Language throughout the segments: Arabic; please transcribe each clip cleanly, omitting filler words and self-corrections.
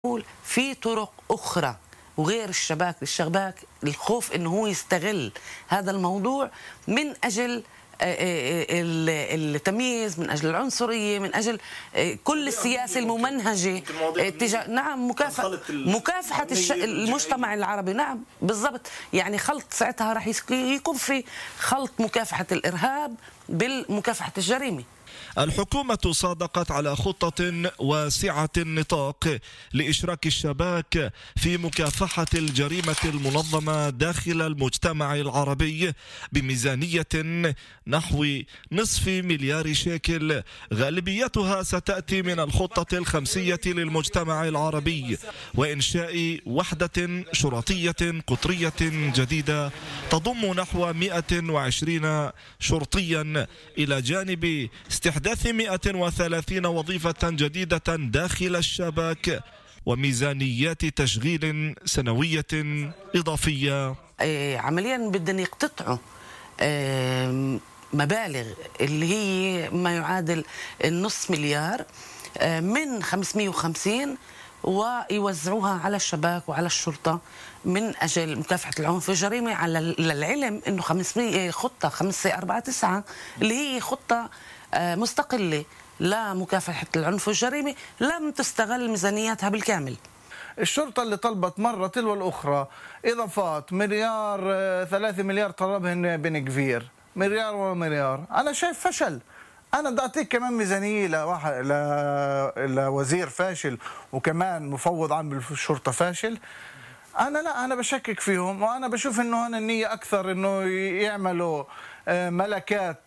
في طرق أخرى وغير الشباك الخوف إنه هو يستغل هذا الموضوع من أجل التمييز، من أجل العنصرية، من أجل كل السياسة الممنهجة تجاه مكافحة المجتمع العربي. نعم بالضبط، يعني خلط ساعتها راح يكون في خلط مكافحة الإرهاب بالمكافحة الجريمة. الحكومة صادقت على خطة واسعة النطاق لإشراك الشباك في مكافحة الجريمة المنظمة داخل المجتمع العربي بميزانية نحو نصف مليار شيكل، غالبيتها ستأتي من الخطة الخمسية للمجتمع العربي وإنشاء وحدة شرطية قطرية جديدة تضم نحو 120 شرطيا إلى جانب استحداث 130 وظيفة جديدة داخل الشباك وميزانيات تشغيل سنوية إضافية. عمليا بدهم يقتطعوا مبالغ اللي هي ما يعادل النصف مليار من 550 ويوزعوها على الشباك وعلى الشرطة من أجل مكافحة العنف والجريمة، على العلم أنه 500 خطة 549 اللي هي خطة مستقلة لمكافحة العنف والجريمة لم تستغل ميزانياتها بالكامل. الشرطة اللي طلبت مرة تلو الأخرى إضافات مليار 3 مليار طلبهن بن كفير، مليار ومليار. أنا شايف فشل. أنا بدي أعطيك كمان ميزانية لوزير فاشل وكمان مفوض عام بالشرطة فاشل. أنا بشكك فيهم، وأنا بشوف إنه هون النية أكثر إنه يعملوا ملكات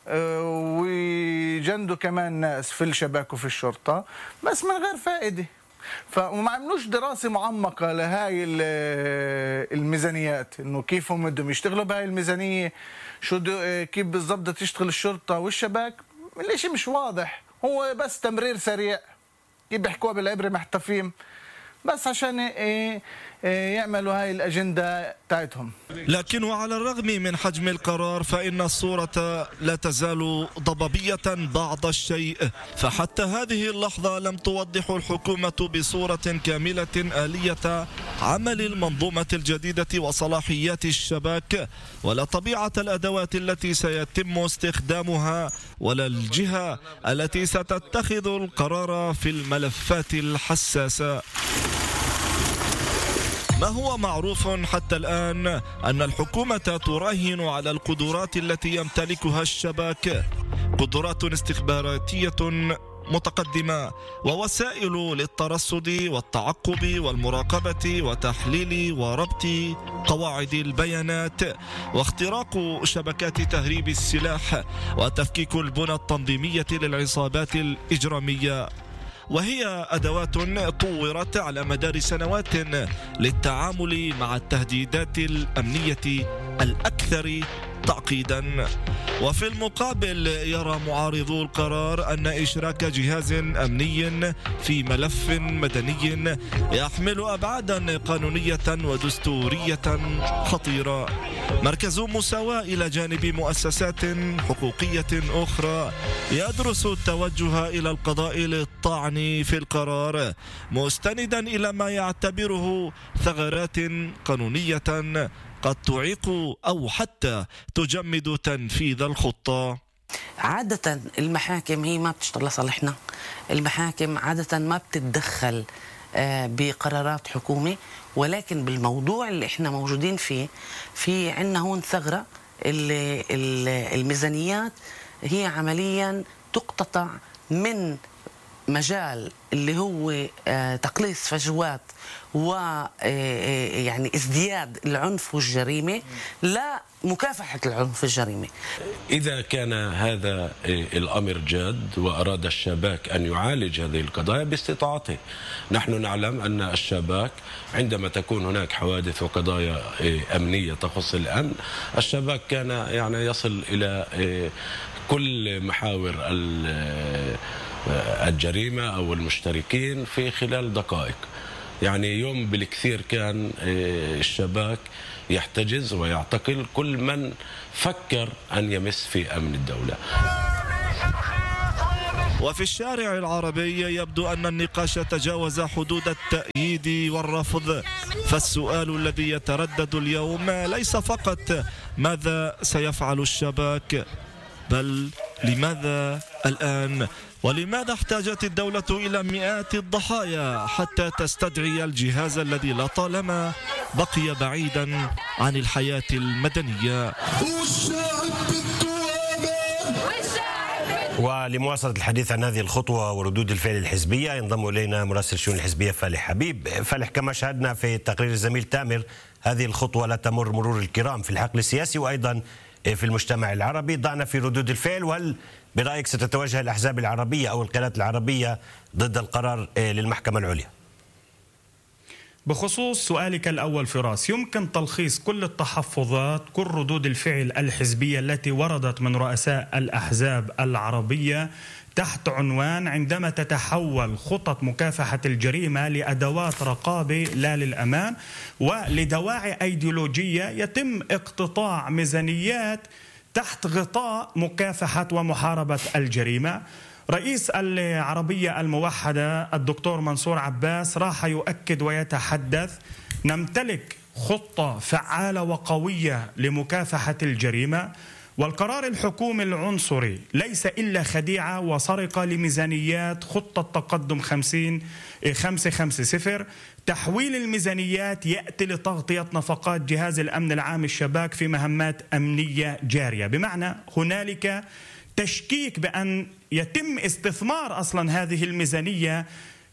ويجندوا كمان ناس في الشباك وفي الشرطة بس من غير فائدة. وما عملوش دراسة معمقة لهاي الميزانيات، إنه كيف هم بدهم يشتغلوا بهاي الميزانية، كيف بالضبط تشتغل الشرطة والشباك. الاشي مش واضح، هو بس تمرير سريع كيف بيحكوها بالعبرة محتفين بس عشان يعملوا هاي الأجندة تاعتهم. لكن وعلى الرغم من حجم القرار فإن الصورة لا تزال ضبابية بعض الشيء، فحتى هذه اللحظة لم توضح الحكومة بصورة كاملة آلية عمل المنظومة الجديدة وصلاحيات الشباك ولا طبيعة الأدوات التي سيتم استخدامها ولا الجهة التي ستتخذ القرار في الملفات الحساسة. ما هو معروف حتى الآن أن الحكومة تراهن على القدرات التي يمتلكها الشباك، قدرات استخباراتية متقدمة ووسائل للترصد والتعقب والمراقبة وتحليل وربط قواعد البيانات واختراق شبكات تهريب السلاح وتفكيك البنى التنظيمية للعصابات الإجرامية، وهي أدوات طورت على مدار سنوات للتعامل مع التهديدات الأمنية الأكثر تعقيدا. وفي المقابل يرى معارضو القرار أن إشراك جهاز أمني في ملف مدني يحمل أبعادا قانونية ودستورية خطيرة. مركز مساواة إلى جانب مؤسسات حقوقية أخرى يدرس التوجه إلى القضاء للطعن في القرار مستندا إلى ما يعتبره ثغرات قانونية قد تعيق أو حتى تجمد تنفيذ الخطة. عادة المحاكم هي ما بتشتغل لصالحنا، المحاكم عادة ما بتتدخل بقرارات حكومة، ولكن بالموضوع اللي احنا موجودين فيه في عنا هون ثغرة. الميزانيات هي عمليا تقتطع من مجال اللي هو تقليص فجوات ويعني ازدياد العنف والجريمة لمكافحة العنف والجريمة. إذا كان هذا الأمر جاد وأراد الشباك أن يعالج هذه القضايا باستطاعته، نحن نعلم أن الشباك عندما تكون هناك حوادث وقضايا أمنية تخص الأمن، الشباك كان يعني يصل إلى كل محاور الجريمة أو المشتركين في خلال دقائق. يعني يوم بالكثير كان الشباك يحتجز ويعتقل كل من فكر أن يمس في أمن الدولة. وفي الشارع العربي يبدو أن النقاش تجاوز حدود التأييد والرفض، فالسؤال الذي يتردد اليوم ليس فقط ماذا سيفعل الشباك، بل لماذا الآن؟ ولماذا احتاجت الدولة إلى مئات الضحايا حتى تستدعي الجهاز الذي لطالما بقي بعيدا عن الحياة المدنية؟ ولمواصلة الحديث عن هذه الخطوة وردود الفعل الحزبية ينضم إلينا مراسل الشؤون الحزبية فالح حبيب. فالح، كما شاهدنا في تقرير الزميل تامر، هذه الخطوة لا تمر مرور الكرام في الحقل السياسي وأيضا في المجتمع العربي. ضعنا في ردود الفعل، وهل برأيك ستتوجه الأحزاب العربية أو القيادات العربية ضد القرار للمحكمة العليا؟ بخصوص سؤالك الأول فراس، يمكن تلخيص كل التحفظات، كل ردود الفعل الحزبية التي وردت من رؤساء الأحزاب العربية تحت عنوان: عندما تتحول خطط مكافحة الجريمة لأدوات رقابة لا للأمان ولدواعي أيديولوجية، يتم اقتطاع ميزانيات تحت غطاء مكافحة ومحاربة الجريمة. رئيس العربية الموحدة الدكتور منصور عباس راح يؤكد ويتحدث: نمتلك خطة فعالة وقوية لمكافحة الجريمة، والقرار الحكومي العنصري ليس إلا خديعة وسرقة لميزانيات خطة تقدم 550. تحويل الميزانيات يأتي لتغطية نفقات جهاز الأمن العام الشباك في مهمات أمنية جارية، بمعنى هنالك تشكيك بأن يتم استثمار أصلا هذه الميزانية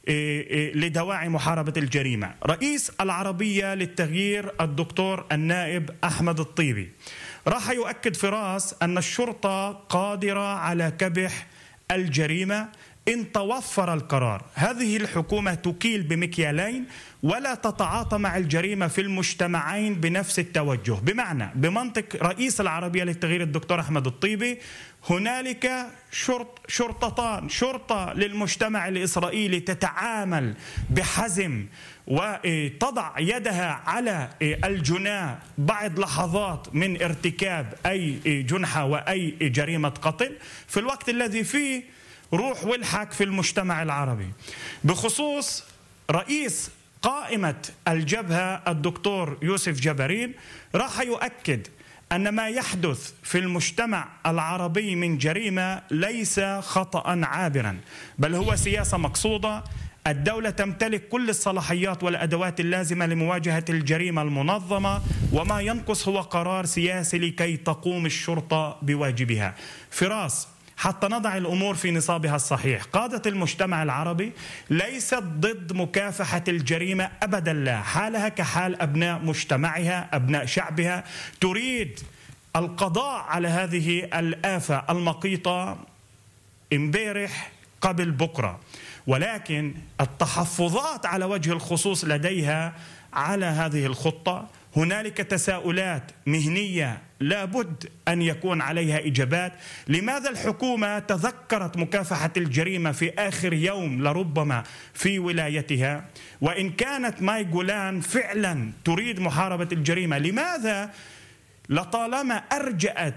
لدواعي محاربة الجريمة. رئيس العربية للتغيير الدكتور النائب أحمد الطيبي راح يؤكد فراس أن الشرطة قادرة على كبح الجريمة إن توفر القرار. هذه الحكومة تكيل بمكيالين ولا تتعاطى مع الجريمة في المجتمعين بنفس التوجه، بمعنى بمنطق رئيس العربية للتغيير الدكتور أحمد الطيبي هنالك شرطتان: شرطة للمجتمع الإسرائيلي تتعامل بحزم وتضع يدها على الجناه بعد لحظات من ارتكاب أي جنحة وأي جريمة قتل، في الوقت الذي فيه روح والحك في المجتمع العربي. بخصوص رئيس قائمة الجبهة الدكتور يوسف جبارين راح يؤكد أن ما يحدث في المجتمع العربي من جريمة ليس خطأ عابرا، بل هو سياسة مقصودة. الدولة تمتلك كل الصلاحيات والأدوات اللازمة لمواجهة الجريمة المنظمة، وما ينقص هو قرار سياسي لكي تقوم الشرطة بواجبها. فراس، حتى نضع الأمور في نصابها الصحيح، قادة المجتمع العربي ليست ضد مكافحة الجريمة أبدا، لا، حالها كحال أبناء مجتمعها أبناء شعبها، تريد القضاء على هذه الآفة المقيتة امبارح قبل بكرة، ولكن التحفظات على وجه الخصوص لديها على هذه الخطة. هنالك تساؤلات مهنية لابد أن يكون عليها إجابات. لماذا الحكومة تذكرت مكافحة الجريمة في آخر يوم لربما في ولايتها؟ وإن كانت ماي جولان فعلا تريد محاربة الجريمة، لماذا لطالما أرجأت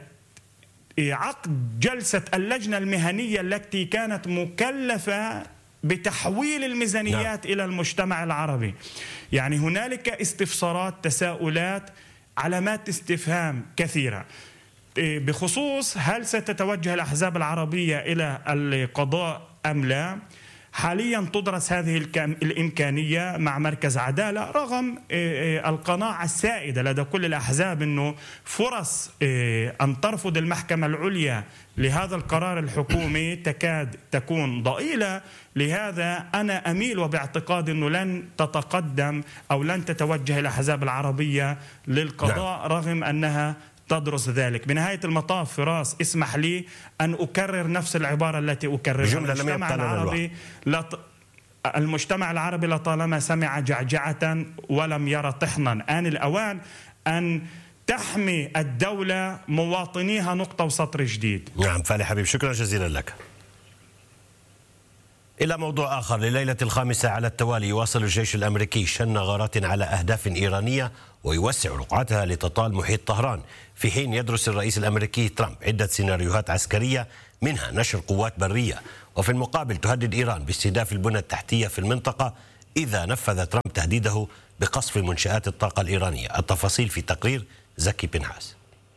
عقد جلسة اللجنة المهنية التي كانت مكلفة بتحويل الميزانيات إلى المجتمع العربي؟ يعني هنالك استفسارات، تساؤلات، علامات استفهام كثيرة بخصوص هل ستتوجه الأحزاب العربية إلى القضاء أم لا. حاليا تدرس هذه الإمكانية مع مركز عدالة، رغم القناعة السائدة لدى كل الأحزاب أنه فرص أن ترفض المحكمة العليا لهذا القرار الحكومي تكاد تكون ضئيلة. لهذا أنا أميل وباعتقاد أنه لن تتقدم أو لن تتوجه الأحزاب العربية للقضاء، رغم أنها تدرس ذلك. بنهاية المطاف فراس، اسمح لي أن أكرر نفس العبارة التي أكررها: المجتمع العربي لطالما سمع جعجعة ولم يرى طحنا. آن الأوان أن تحمي الدولة مواطنيها نقطة وسطر جديد. نعم فالح حبيب، شكرا جزيلا لك. إلى موضوع آخر. لليلة الخامسة على التوالي يواصل الجيش الأمريكي شن غارات على أهداف إيرانية ويوسع رقعتها لتطال محيط طهران، في حين يدرس الرئيس الأمريكي ترامب عدة سيناريوهات عسكرية منها نشر قوات برية. وفي المقابل تهدد إيران باستهداف البنى التحتية في المنطقة إذا نفذ ترامب تهديده بقصف منشآت الطاقة الإيرانية. التفاصيل في تقرير زكي بنحاس.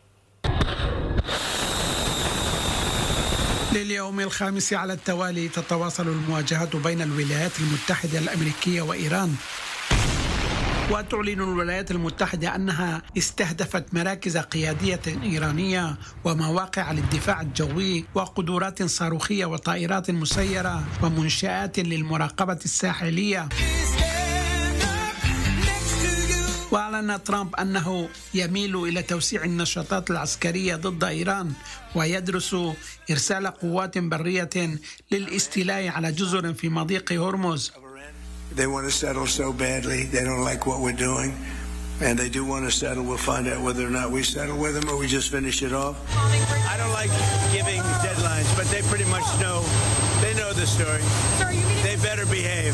لليوم الخامس على التوالي تتواصل المواجهات بين الولايات المتحدة الأمريكية وإيران، وتعلن الولايات المتحدة أنها استهدفت مراكز قيادية إيرانية ومواقع للدفاع الجوي وقدرات صاروخية وطائرات مسيرة ومنشآت للمراقبة الساحلية. وأعلن ترامب أنه يميل إلى توسيع النشاطات العسكرية ضد إيران ويدرس إرسال قوات برية للاستيلاء على جزر في مضيق هرمز. They want to settle so badly. They don't like what we're doing. And they do want to settle. We'll find out whether or not we settle with them or we just finish it off. I don't like giving deadlines, but they pretty much know. They know the story. They better behave.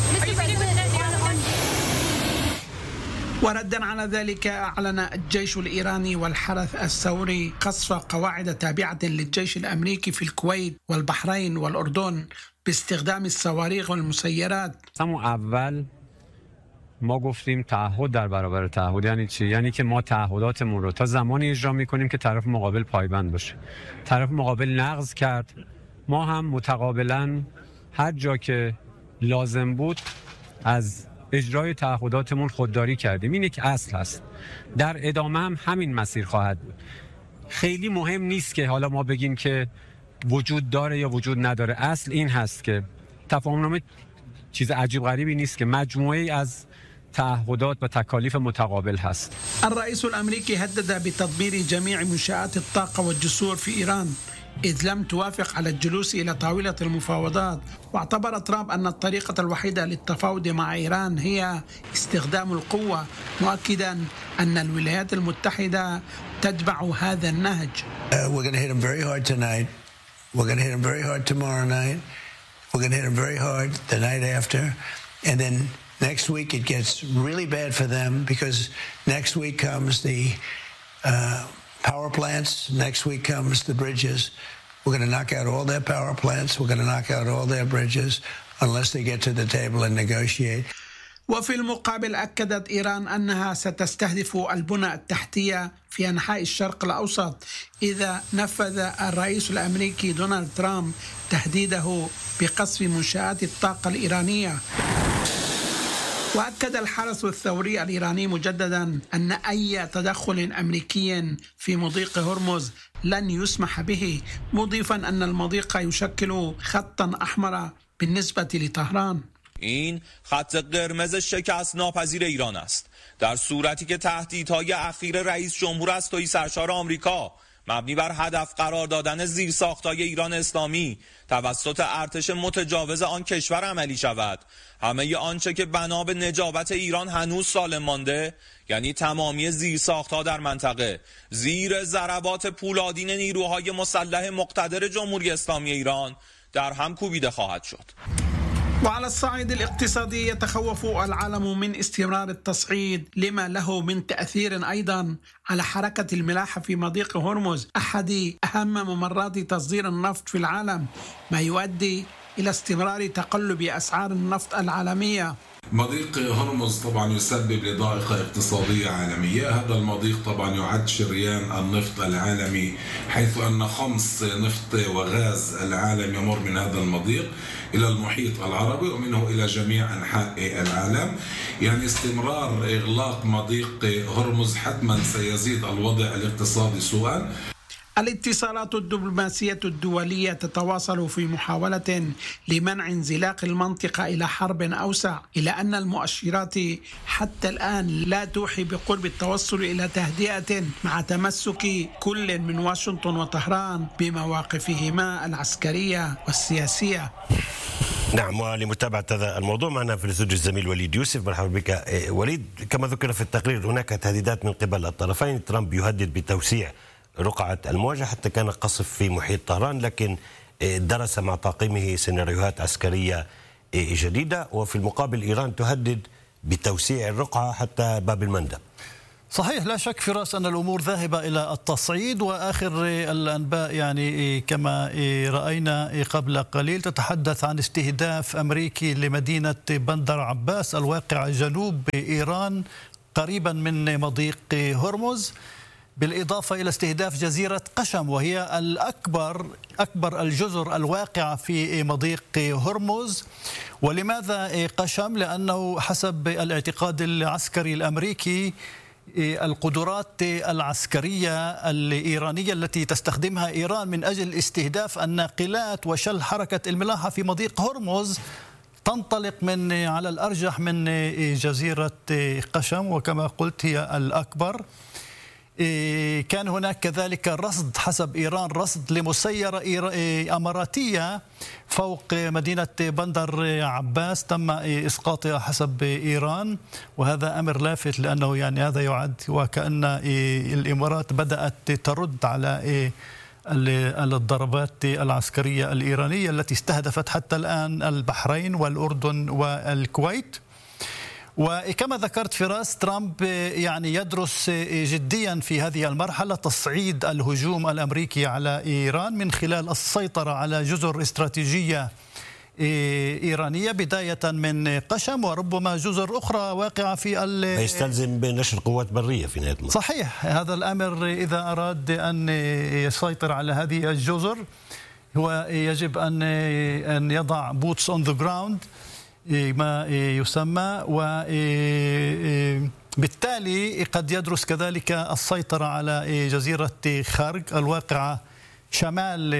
وردا على ذلك أعلن الجيش الإيراني والحرس الثوري قصف قواعد تابعة للجيش الأمريكي في الكويت والبحرين والأردن باستخدام الصواريخ والمسيرات. اول ما گفتیم تعهد در برابر تعهد یعنی چی؟ یعنی که ما تعهداتمون رو تا زمانی اجرا می‌کنیم که طرف مقابل پایبند باشه. طرف مقابل نقض کرد، ما هم متقابلا هر جا که لازم بود از اجرای تعهداتمون خودداری کردیم. این یک اصل هست. در ادامه هم همین مسیر خواهد بود. خیلی مهم نیست که حالا ما بگیم که وجود داره یا وجود نداره. اصل این هست که تفاهمنامه چیز عجیب غریبی نیست که مجموعه از تعهدات و تکالیف متقابل هست. الرئيس الأمريكي هدد بتدمير جميع منشآت الطاقة والجسور في إيران إذ لم توافق على الجلوس إلى طاولة المفاوضات. واعتبر ترامب أن الطريقة الوحيدة للتفاوض مع إيران هي استخدام القوة، مؤكدا أن الولايات المتحدة تتبع هذا النهج. We're going to hit them very hard tonight. We're going to hit them very hard tomorrow night. We're going to hit them very hard the night after. And then next week it gets really bad for them because next week comes the power plants. Next week comes the bridges. We're going to knock out all their power plants. We're going to knock out all their bridges unless they get to the table and negotiate. وفي المقابل أكدت إيران أنها ستستهدف البنى التحتية في أنحاء الشرق الأوسط إذا نفذ الرئيس الأمريكي دونالد ترامب تهديده بقصف منشآت الطاقة الإيرانية. وأكد الحرس الثوري الإيراني مجددا أن أي تدخل أمريكي في مضيق هرمز لن يسمح به، مضيفا أن المضيق يشكل خطا أحمر بالنسبة لطهران. این خط قرمز شکست ناپذیر ایران است. در صورتی که تهدیدهای اخیر رئیس جمهور از تویی سرشار آمریکا مبنی بر هدف قرار دادن زیرساخت‌های ایران اسلامی توسط ارتش متجاوز آن کشور عملی شود، همه آنچه که بنا به نجابت ایران هنوز سالم مانده، یعنی تمامی زیرساخت‌ها در منطقه، زیر ضربات پولادین نیروهای مسلح مقتدر جمهوری اسلامی ایران در هم کوبیده خواهد شد. وعلى الصعيد الاقتصادي يتخوف العالم من استمرار التصعيد لما له من تأثير أيضا على حركة الملاحة في مضيق هرمز، أحد أهم ممرات تصدير النفط في العالم، ما يؤدي إلى استمرار تقلب أسعار النفط العالمية. مضيق هرمز طبعا يسبب لضائقة اقتصادية عالمية. هذا المضيق طبعا يعد شريان النفط العالمي، حيث أن خمس نفط وغاز العالم يمر من هذا المضيق إلى المحيط العربي ومنه إلى جميع أنحاء العالم. يعني استمرار إغلاق مضيق هرمز حتما سيزيد الوضع الاقتصادي سوءا. الاتصالات الدبلوماسية الدولية تتواصل في محاولة لمنع انزلاق المنطقة إلى حرب أوسع، إلى أن المؤشرات حتى الآن لا توحي بقرب التوصل إلى تهدئة، مع تمسك كل من واشنطن وطهران بمواقفهما العسكرية والسياسية. نعم، ولمتابعة هذا الموضوع معنا في الاستوديو الزميل وليد يوسف. مرحبا بك وليد. كما ذكر في التقرير هناك تهديدات من قبل الطرفين، ترامب يهدد بتوسيع رقعة المواجهة حتى كان قصف في محيط طهران، لكن درس مع طاقمه سيناريوهات عسكرية جديدة، وفي المقابل إيران تهدد بتوسيع الرقعة حتى باب المندب. صحيح، لا شك فراس أن الأمور ذاهبة إلى التصعيد، وآخر الأنباء يعني كما رأينا قبل قليل تتحدث عن استهداف أمريكي لمدينة بندر عباس الواقعة جنوب إيران قريبا من مضيق هرمز، بالإضافة إلى استهداف جزيرة قشم وهي أكبر الجزر الواقعة في مضيق هرمز. ولماذا قشم؟ لأنه حسب الاعتقاد العسكري الأمريكي القدرات العسكرية الإيرانية التي تستخدمها إيران من أجل استهداف الناقلات وشل حركة الملاحة في مضيق هرمز تنطلق من على الأرجح من جزيرة قشم، وكما قلت هي الأكبر. كان هناك كذلك رصد حسب إيران، رصد لمسيرة أماراتية فوق مدينة بندر عباس تم إسقاطها حسب إيران، وهذا أمر لافت لأنه يعني هذا يعد وكأن الإمارات بدأت ترد على الضربات العسكرية الإيرانية التي استهدفت حتى الآن البحرين والأردن والكويت. وكما ذكرت فراس، ترامب يعني يدرس جديا في هذه المرحلة تصعيد الهجوم الأمريكي على إيران من خلال السيطرة على جزر استراتيجية إيرانية بداية من قشم وربما جزر أخرى واقعة في يستلزم بنشر قوات برية في نهاية المطاف. صحيح، هذا الأمر إذا أراد أن يسيطر على هذه الجزر هو يجب أن يضع boots on the ground ما يسمى، وبالتالي قد يدرس كذلك السيطرة على جزيرة خارج الواقعة شمال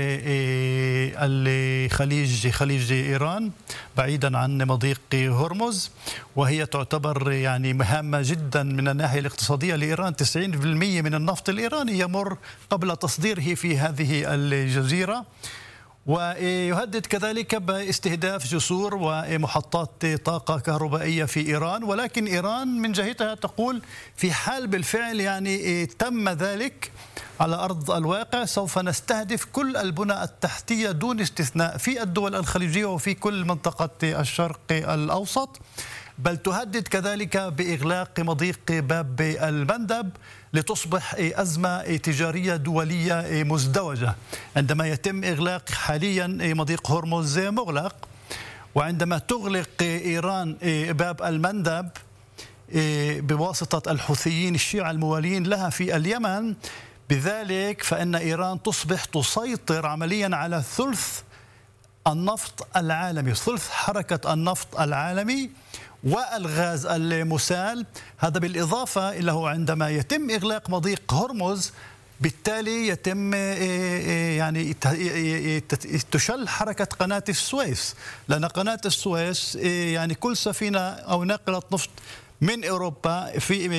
خليج إيران بعيدا عن مضيق هرمز، وهي تعتبر يعني مهمة جدا من الناحية الاقتصادية لإيران. 90% من النفط الإيراني يمر قبل تصديره في هذه الجزيرة، ويهدد كذلك باستهداف جسور ومحطات طاقة كهربائية في إيران. ولكن إيران من جهتها تقول في حال بالفعل يعني تم ذلك على أرض الواقع سوف نستهدف كل البنى التحتية دون استثناء في الدول الخليجية وفي كل منطقة الشرق الأوسط، بل تهدد كذلك بإغلاق مضيق باب المندب لتصبح أزمة تجارية دولية مزدوجة. عندما يتم إغلاق حاليا مضيق هرمز مغلق، وعندما تغلق إيران باب المندب بواسطة الحوثيين الشيعة الموالين لها في اليمن، بذلك فإن إيران تصبح تسيطر عمليا على ثلث النفط العالمي، ثلث حركة النفط العالمي والغاز المسال. هذا بالإضافة إلى عندما يتم إغلاق مضيق هرمز بالتالي يتم يعني تشل حركة قناة السويس، لأن قناة السويس يعني كل سفينة أو ناقلة نفط من أوروبا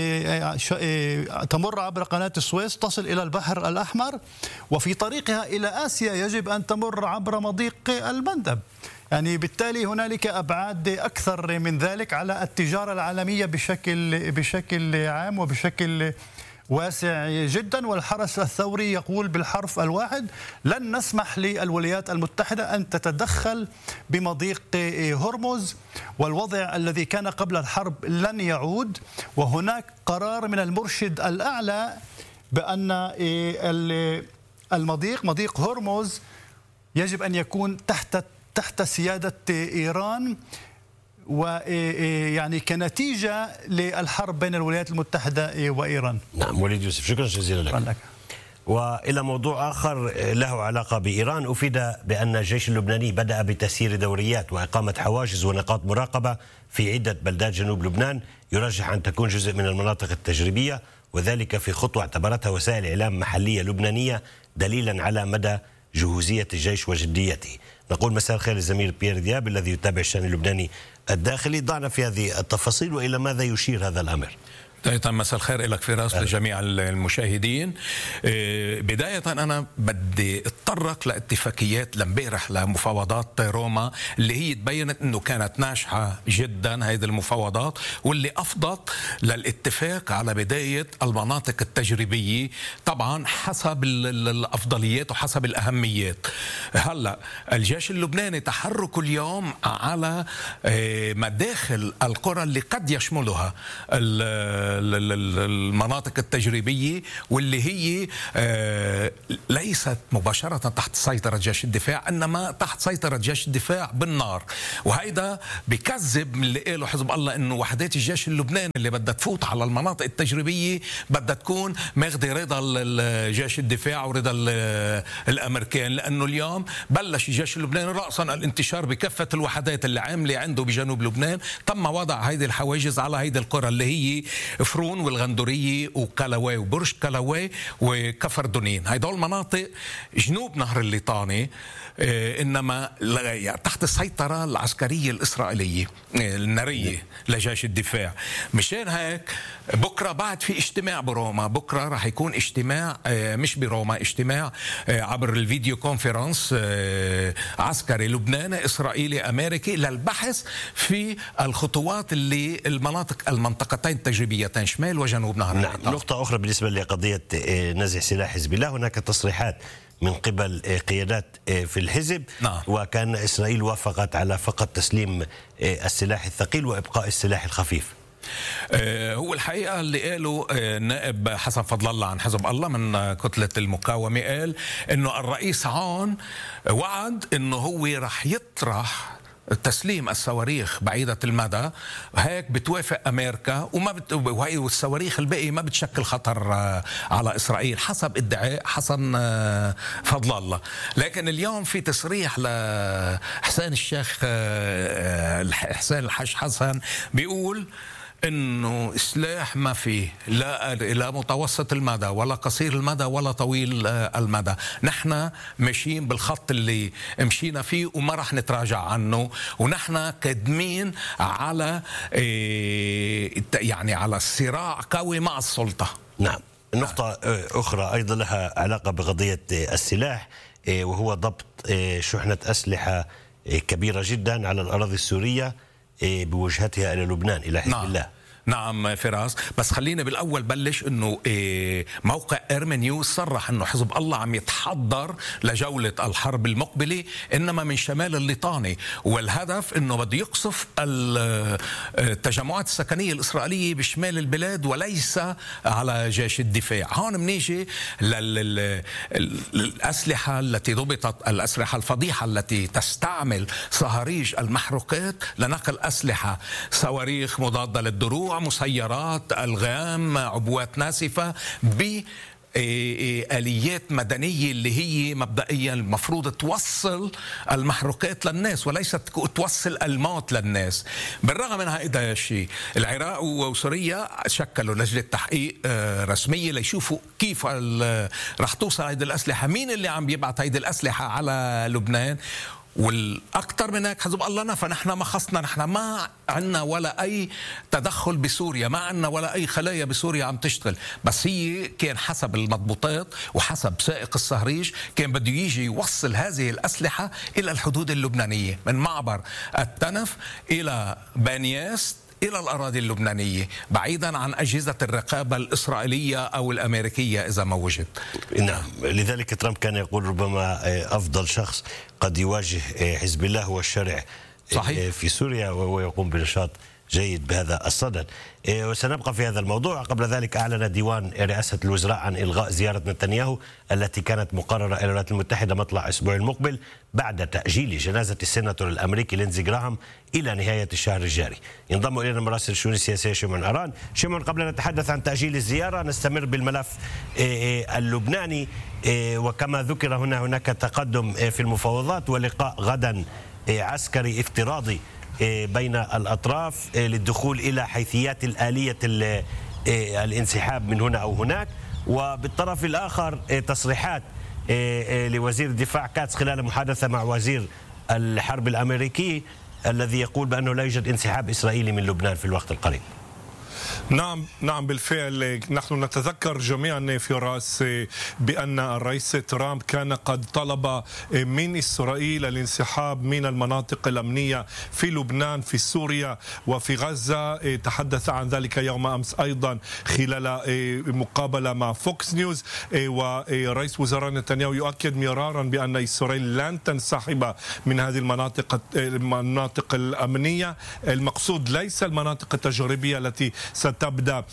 تمر عبر قناة السويس تصل إلى البحر الأحمر، وفي طريقها إلى آسيا يجب أن تمر عبر مضيق المندب. يعني بالتالي هنالك أبعاد أكثر من ذلك على التجارة العالمية بشكل عام وبشكل واسع جدا. والحرس الثوري يقول بالحرف الواحد لن نسمح للولايات المتحدة أن تتدخل بمضيق هرمز، والوضع الذي كان قبل الحرب لن يعود. وهناك قرار من المرشد الأعلى بأن مضيق هرمز يجب أن يكون تحت سيادة إيران، ويعني كنتيجة للحرب بين الولايات المتحدة وإيران. نعم وليد يوسف، شكرا جزيلا لك. وإلى موضوع آخر له علاقة بإيران، أفيد بأن الجيش اللبناني بدأ بتسيير دوريات وإقامة حواجز ونقاط مراقبة في عدة بلدات جنوب لبنان يرجح أن تكون جزء من المناطق التجريبية، وذلك في خطوة اعتبرتها وسائل إعلام محلية لبنانية دليلا على مدى جهوزية الجيش وجديته. نقول مساء الخير للزميل بيير دياب الذي يتابع الشأن اللبناني الداخلي. ضعنا في هذه التفاصيل وإلى ماذا يشير هذا الأمر؟ مساء الخير لك فراس، لجميع المشاهدين. بداية أنا بدي اتطرق لاتفاقيات لامبارح لمفاوضات روما اللي هي تبينت أنه كانت ناجحة جدا هذه المفاوضات، واللي أفضت للاتفاق على بداية المناطق التجريبية طبعا حسب الأفضليات وحسب الأهميات. هلأ الجيش اللبناني تحرك اليوم على مداخل القرى اللي قد يشملها المناطق التجريبية، واللي هي ليست مباشرة تحت سيطرة جيش الدفاع، إنما تحت سيطرة جيش الدفاع بالنار. وهيدا بكذب من اللي قاله حزب الله إنه وحدات الجيش اللبناني اللي بدها تفوت على المناطق التجريبية بدها تكون ماخذة رضا جيش الدفاع ورضا الأمريكان، لأنه اليوم بلش الجيش اللبناني رأسا الانتشار بكافة الوحدات اللي عاملة عنده بجنوب لبنان. تم وضع هيدي الحواجز على هيدي القرى اللي هي فرون والغندورية وكلاوي وبرج كلاوي وكفر دونين. هيدول مناطق جنوب نهر الليطاني، إنما تحت السيطرة العسكرية الإسرائيلية النارية لجيش الدفاع. مشان هيك بكرة بعد في اجتماع بروما، بكرة راح يكون اجتماع مش بروما، اجتماع عبر الفيديو كونفرنس عسكري لبناني إسرائيلي أمريكي للبحث في الخطوات اللي المنطقتين التجريبيتين شمال وجنوب نهر الليطان. نقطة أخرى بالنسبة لقضية نزع سلاح حزب الله، هناك تصريحات من قبل قيادات في الحزب، وكان إسرائيل وافقت على فقط تسليم السلاح الثقيل وإبقاء السلاح الخفيف. هو الحقيقة اللي قاله النائب حسن فضل الله عن حزب الله من كتلة المقاومة قال إنه الرئيس عون وعد إنه هو رح يطرح تسليم الصواريخ بعيدة المدى، هيك بتوافق أمريكا وهي والصواريخ الباقي ما بتشكل خطر على إسرائيل حسب ادعاء حسن فضل الله. لكن اليوم في تصريح لحسين الشيخ حسين الحاج حسن بيقول إنه سلاح ما فيه لا متوسط المدى ولا قصير المدى ولا طويل المدى. نحن ماشيين بالخط اللي مشينا فيه وما رح نتراجع عنه، ونحن قادمين على يعني على الصراع قوي مع السلطة. نعم. نقطة أخرى أيضا لها علاقة بقضية السلاح، وهو ضبط شحنة أسلحة كبيرة جدا على الأراضي السورية بوجهتها إلى لبنان إلى حزب الله. نعم فراس، بس خلينا بالأول بلش إنه موقع إيرمي نيوز صرح إنه حزب الله عم يتحضر لجولة الحرب المقبلة، إنما من شمال الليطاني، والهدف إنه بده يقصف التجمعات السكنية الإسرائيلية بشمال البلاد وليس على جيش الدفاع. هون بنيجي للأسلحة التي ضبطت، الأسلحة الفضيحة التي تستعمل صهاريج المحروقات لنقل أسلحة، صواريخ مضادة للدروع، مسيرات، ألغام، عبوات ناسفة، بآليات مدنية اللي هي مبدئيا المفروض توصل المحروقات للناس وليست توصل الموت للناس. بالرغم من هذا الشيء العراق وسوريا شكلوا لجنة تحقيق رسمية ليشوفوا كيف رح توصل هذه الأسلحة، مين اللي عم بيبعث هذه الأسلحة على لبنان. والأكثر من هيك حزب الله فنحن ما خصنا، نحن ما عنا ولا أي تدخل بسوريا، ما عنا ولا أي خلايا بسوريا عم تشتغل، بس هي كان حسب المضبوطات وحسب سائق الصهريج كان بده يجي يوصل هذه الأسلحة إلى الحدود اللبنانية من معبر التنف إلى بانياس إلى الأراضي اللبنانية، بعيدا عن أجهزة الرقابة الإسرائيلية أو الأمريكية إذا ما وجد. نعم، لذلك ترامب كان يقول ربما أفضل شخص قد يواجه حزب الله هو الشارع صحيح في سوريا، وهو يقوم بنشاط جيد بهذا الصدد. وسنبقى في هذا الموضوع. قبل ذلك أعلن ديوان رئاسة الوزراء عن إلغاء زيارة نتنياهو التي كانت مقررة إلى الولايات المتحدة مطلع الأسبوع المقبل بعد تأجيل جنازة السيناتور الأمريكي لينزي جراهام إلى نهاية الشهر الجاري. ينضم إلينا مراسل الشؤون السياسية شيمون أران. شيمون، قبل أن نتحدث عن تأجيل الزيارة نستمر بالملف اللبناني، وكما ذكر هناك تقدم في المفاوضات ولقاء غدا عسكري افتراضي بين الأطراف للدخول إلى حيثيات الآلية الانسحاب من هنا أو هناك. وبالطرف الآخر تصريحات لوزير الدفاع كاتس خلال محادثة مع وزير الحرب الأمريكي الذي يقول بأنه لا يوجد انسحاب إسرائيلي من لبنان في الوقت القريب. نعم بالفعل. نحن نتذكر جميعا فراس بأن الرئيس ترامب كان قد طلب من إسرائيل الانسحاب من المناطق الأمنية في لبنان، في سوريا وفي غزة. تحدث عن ذلك يوم أمس أيضا خلال مقابلة مع فوكس نيوز، ورئيس وزراء نتنياهو يؤكد مرارا بأن إسرائيل لن تنسحب من هذه المناطق الأمنية. المقصود ليس المناطق التجريبية التي ستبدأ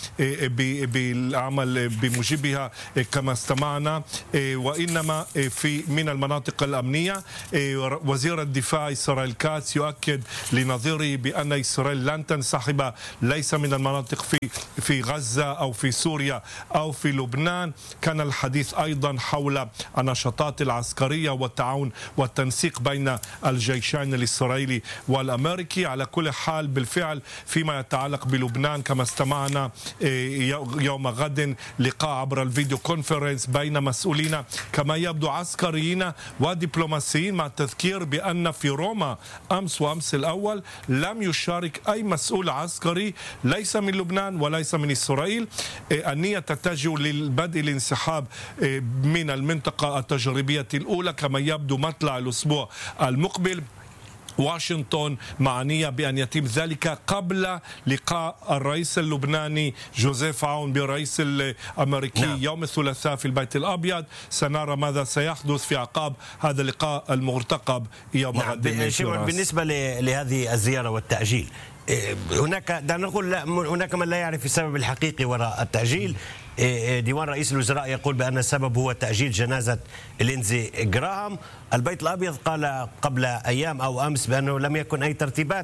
بالعمل بموجبها كما استمعنا، وإنما من المناطق الأمنية. وزير الدفاع إسرائيل كاتس يؤكد لنظيره بأن إسرائيل لن تنسحب ليس من المناطق في غزة أو في سوريا أو في لبنان. كان الحديث أيضا حول النشاطات العسكرية والتعاون والتنسيق بين الجيشين الإسرائيلي والأمريكي. على كل حال بالفعل فيما يتعلق بلبنان كما استمعنا يوم غد لقاء عبر الفيديو كونفرنس بين مسؤولين كما يبدو عسكريين ودبلوماسيين، مع التذكير بأن في روما أمس وأمس الأول لم يشارك أي مسؤول عسكري ليس من لبنان وليس من إسرائيل. النية تتجه للبدء الانسحاب من المنطقة التجريبية الأولى كما يبدو مطلع الأسبوع المقبل. واشنطن معنية بأن يتم ذلك قبل لقاء الرئيس اللبناني جوزيف عون بالرئيس الأمريكي يوم الثلاثاء في البيت الأبيض. سنرى ماذا سيحدث في أعقاب هذا اللقاء المرتقب يوم غد. بالنسبة لهذه الزيارة والتأجيل، هناك دعنا نقول هناك من لا يعرف السبب الحقيقي وراء التأجيل. ديوان رئيس الوزراء يقول بأن السبب هو تأجيل جنازة لينزي جراهام. البيت الأبيض قال قبل أيام أو أمس بأنه لم يكن أي ترتيبات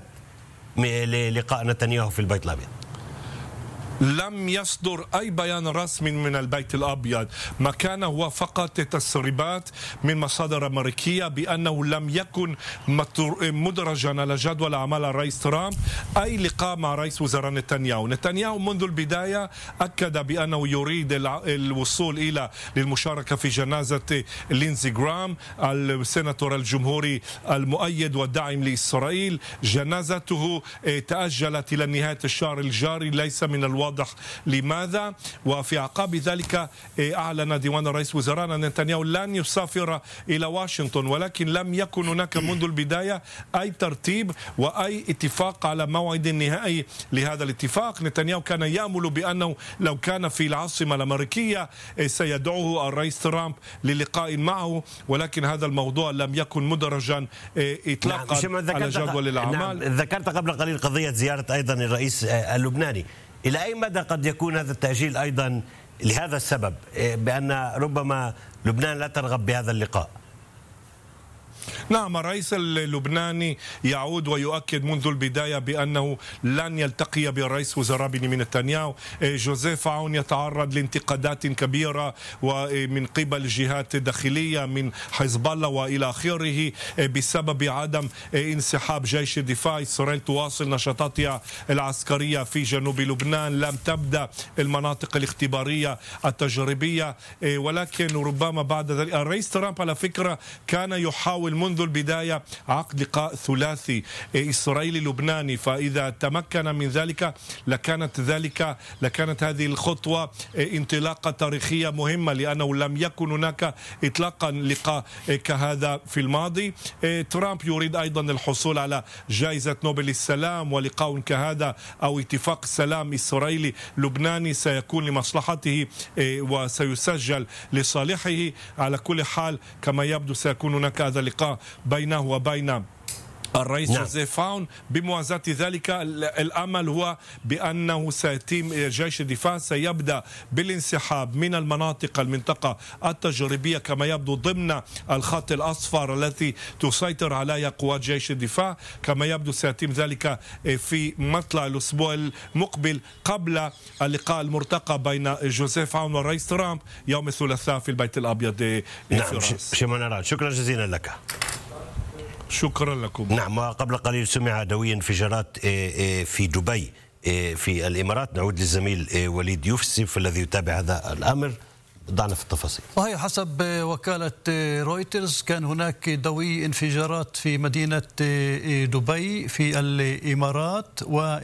للقاء نتنياهو في البيت الأبيض. لم يصدر أي بيان رسمي من البيت الأبيض، ما كان هو فقط تسريبات من مصادر أمريكية بأنه لم يكن مدرجا على جدول أعمال الرئيس ترامب أي لقاء مع رئيس وزراء نتنياهو. نتنياهو منذ البداية أكد بأنه يريد الوصول إلى للمشاركة في جنازة لينزي جراهام السيناتور الجمهوري المؤيد والداعم لإسرائيل. جنازته تأجلت إلى نهاية الشهر الجاري، ليس من الواضح لماذا. وفي عقاب ذلك أعلن ديوان رئيس وزراء أن نتنياهو لن يسافر إلى واشنطن، ولكن لم يكن هناك منذ البداية أي ترتيب وأي اتفاق على موعد نهائي لهذا الاتفاق. نتنياهو كان يأمل بأنه لو كان في العاصمة الأمريكية سيدعوه الرئيس ترامب للقاء معه، ولكن هذا الموضوع لم يكن مدرجا إطلاقا على جدول الأعمال. ذكرت قبل قليل قضية زيارة أيضا الرئيس اللبناني. إلى أي مدى قد يكون هذا التأجيل أيضا لهذا السبب بأن ربما لبنان لا ترغب بهذا اللقاء؟ نعم، الرئيس اللبناني يعود ويؤكد منذ البداية بأنه لن يلتقي بالرئيس وزراء بنيامين نتنياهو. جوزيف عون يتعرض لانتقادات كبيرة ومن قبل جهات داخلية من حزب الله وإلى آخره بسبب عدم انسحاب جيش الدفاع. إسرائيل تواصل نشاطاتها العسكرية في جنوب لبنان، لم تبدأ المناطق الاختبارية التجريبية، ولكن ربما بعد ذلك الرئيس ترامب على فكرة كان يحاول منذ البداية عقد لقاء ثلاثي إسرائيلي لبناني، فإذا تمكن من ذلك لكانت هذه الخطوة انطلاقة تاريخية مهمة، لأنه لم يكن هناك إطلاقا لقاء كهذا في الماضي. ترامب يريد أيضا الحصول على جائزة نوبل للسلام، ولقاء كهذا أو اتفاق سلام إسرائيلي لبناني سيكون لمصلحته وسيسجل لصالحه. على كل حال كما يبدو سيكون هناك هذا اللقاء بينه وبين الرئيس جوزيف عون. بموازاة ذلك الأمل هو بأنه سيتم جيش الدفاع سيبدأ بالانسحاب من المنطقة التجريبية كما يبدو ضمن الخط الأصفر التي تسيطر عليها قوات جيش الدفاع. كما يبدو سيتم ذلك في مطلع الأسبوع المقبل قبل اللقاء المرتقب بين جوزيف عون والرئيس ترامب يوم الثلاثاء في البيت الأبيض. شيمون، شكرا جزيلا لك. شكرا لكم. نعم، وقبل قليل سمع دوي انفجارات في دبي في الإمارات. نعود للزميل وليد يوسف الذي يتابع هذا الأمر ضعنا في التفاصيل. صحيح، حسب وكالة رويترز كان هناك دوي انفجارات في مدينة دبي في الإمارات،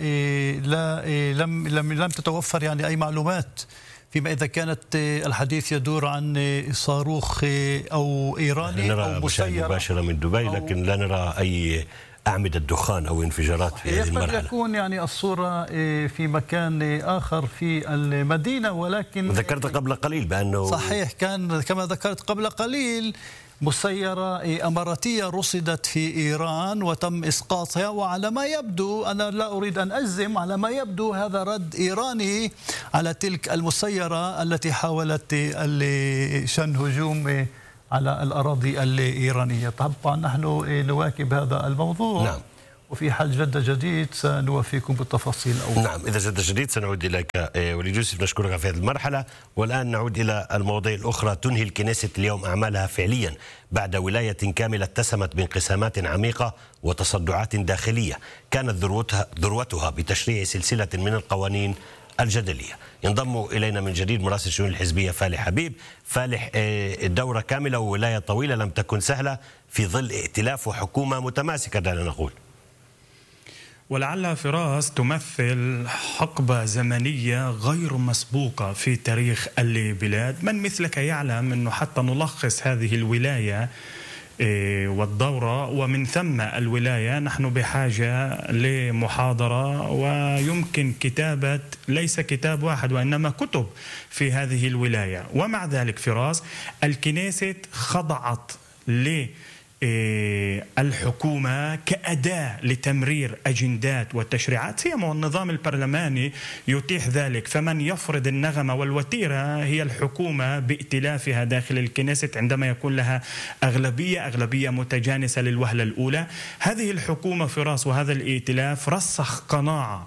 ولم تتوفر يعني أي معلومات فيما إذا كانت الحديث يدور عن صاروخ أو إيراني نرى أو مسيرة مباشرة من دبي، لكن لا نرى أي أعمدة دخان أو انفجارات في هذه المرحلة. قد يكون يعني الصورة في مكان آخر في المدينة، ولكن ذكرت قبل قليل بأنه صحيح كان كما ذكرت قبل قليل مسيرة أماراتية رصدت في إيران وتم إسقاطها، وعلى ما يبدو، أنا لا أريد أن أجزم، على ما يبدو هذا رد إيراني على تلك المسيرة التي حاولت شن هجوم على الأراضي الإيرانية. طبعا نحن نواكب هذا الموضوع. نعم. وفي حال جد جديد سنوفيكم بالتفاصيل الأول. نعم، إذا جد جديد سنعود إليك وليد يوسف. نشكرك في هذه المرحلة. والآن نعود إلى المواضيع الأخرى. تنهي الكنيسة اليوم أعمالها فعليا بعد ولاية كاملة اتسمت بانقسامات عميقة وتصدعات داخلية كانت ذروتها بتشريع سلسلة من القوانين الجدلية. ينضم إلينا من جديد مراسل الشؤون الحزبية فالح حبيب. فالح، الدورة كاملة وولاية طويلة لم تكن سهلة في ظل ائتلاف وحكومة متماسكة دعنا نقول. ولعلها فراس تمثل حقبة زمنية غير مسبوقة في تاريخ البلاد. من مثلك يعلم أنه حتى نلخص هذه الولاية والدورة ومن ثم الولاية نحن بحاجة لمحاضرة، ويمكن كتابة ليس كتاب واحد وإنما كتب في هذه الولاية. ومع ذلك فراس، الكنيسة خضعت الحكومة كأداة لتمرير أجندات وتشريعات، سيما النظام البرلماني يتيح ذلك. فمن يفرض النغمة والوتيرة هي الحكومة بائتلافها داخل الكنيسة عندما يكون لها أغلبية متجانسة للوهلة الأولى. هذه الحكومة فراس وهذا الائتلاف رسخ قناعة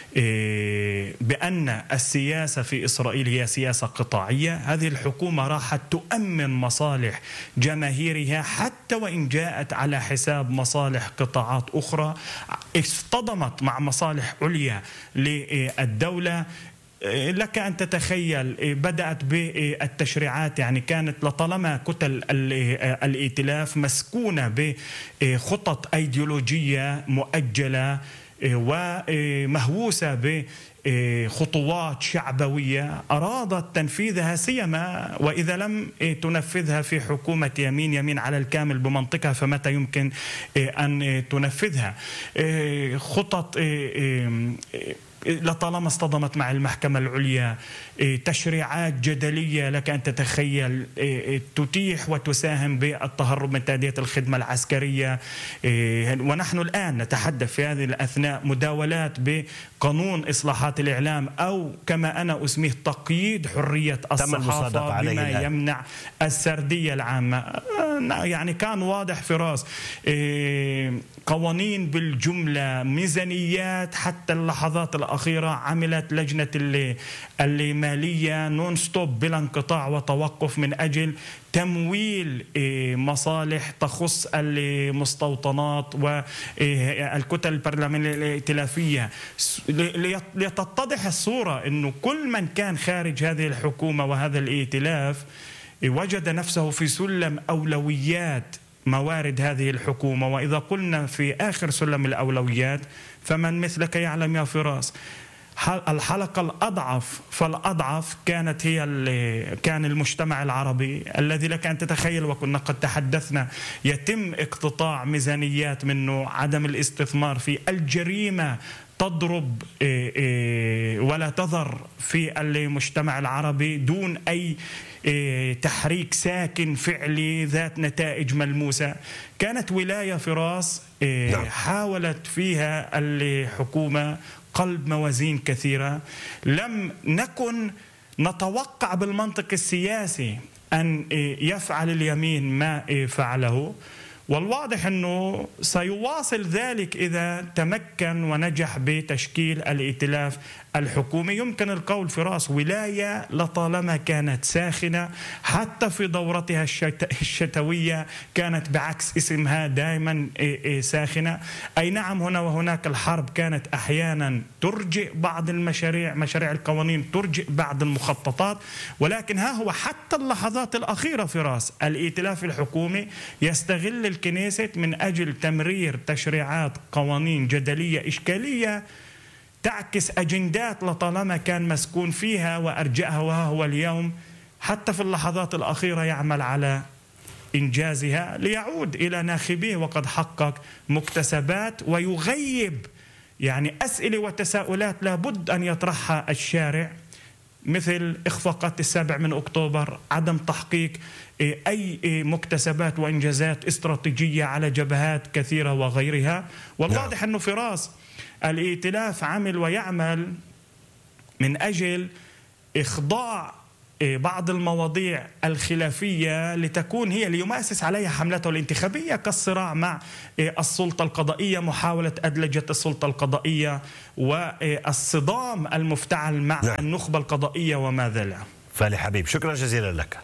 بأن السياسة في إسرائيل هي سياسة قطاعية. هذه الحكومة راحت تؤمن مصالح جماهيرها حتى وإن جاءت على حساب مصالح قطاعات أخرى، اصطدمت مع مصالح عليا للدولة. لك أن تتخيل بدأت بالتشريعات، يعني كانت لطالما كتل الائتلاف مسكونة بخطط أيديولوجية مؤجلة ومهووسة بخطوات شعبوية أرادت تنفيذها، سيما وإذا لم تنفذها في حكومة يمين على الكامل بمنطقها، فمتى يمكن أن تنفذها؟ خطط لطالما اصطدمت مع المحكمة العليا، تشريعات جدلية لك أن تتخيل تتيح وتساهم بالتهرب من تأدية الخدمة العسكرية. ونحن الآن نتحدث في هذه الأثناء مداولات بقانون إصلاحات الإعلام، أو كما أنا أسميه تقييد حرية الصحافة بما يمنع السردية العامة. يعني كان واضح فراس، قوانين بالجملة، ميزانيات، حتى اللحظات الأخيرة عملت لجنة المالية نون ستوب بلا انقطاع وتوقف من أجل تمويل مصالح تخص المستوطنات والكتل البرلمانية الائتلافية، لتتضح الصورة أنه كل من كان خارج هذه الحكومة وهذا الائتلاف وجد نفسه في سلم أولويات موارد هذه الحكومة. وإذا قلنا في آخر سلم الأولويات فمن مثلك يعلم يا فراس، الحلقة الأضعف فالأضعف كان المجتمع العربي الذي لك أن تتخيل، وكنا قد تحدثنا، يتم اقتطاع ميزانيات منه، عدم الاستثمار في الجريمة تضرب ولا تذر في المجتمع العربي دون أي تحريك ساكن فعلي ذات نتائج ملموسة. كانت ولاية فراس حاولت فيها الحكومة قلب موازين كثيرة. لم نكن نتوقع بالمنطق السياسي أن يفعل اليمين ما فعله، والواضح أنه سيواصل ذلك إذا تمكن ونجح بتشكيل الائتلاف الحكومي. يمكن القول فراس ولاية لطالما كانت ساخنة، حتى في دورتها الشتوية كانت بعكس اسمها دائما ساخنة. أي نعم هنا وهناك الحرب كانت أحيانا ترجئ بعض المشاريع، مشاريع القوانين ترجئ بعض المخططات، ولكن ها هو حتى اللحظات الأخيرة فراس الائتلاف الحكومي يستغل الكنيسة من أجل تمرير تشريعات قوانين جدلية إشكالية تعكس أجندات لطالما كان مسكون فيها وأرجأها، وها هو اليوم حتى في اللحظات الأخيرة يعمل على إنجازها ليعود إلى ناخبيه وقد حقق مكتسبات، ويغيب يعني أسئلة وتساؤلات لابد أن يطرحها الشارع، مثل إخفاقات 7 أكتوبر، عدم تحقيق أي مكتسبات وإنجازات استراتيجية على جبهات كثيرة وغيرها. والواضح أنه فراس الائتلاف عمل ويعمل من أجل إخضاع بعض المواضيع الخلافية لتكون هي ليمأسس عليها حملته الانتخابية، كالصراع مع السلطة القضائية، محاولة أدلجة السلطة القضائية والصدام المفتعل مع النخبة القضائية وما ذلك. فالح حبيب، شكرا جزيلا لك.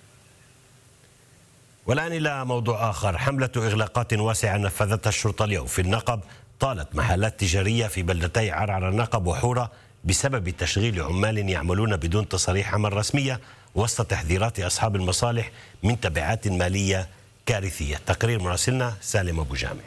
والآن إلى موضوع آخر. حملة إغلاقات واسعة نفذتها الشرطة اليوم في النقب طالت محلات تجارية في بلدتي عرعر النقب وحورة بسبب تشغيل عمال يعملون بدون تصاريح عمل رسمية وسط تحذيرات أصحاب المصالح من تبعات مالية كارثية. تقرير مراسلنا سالم أبو جامع.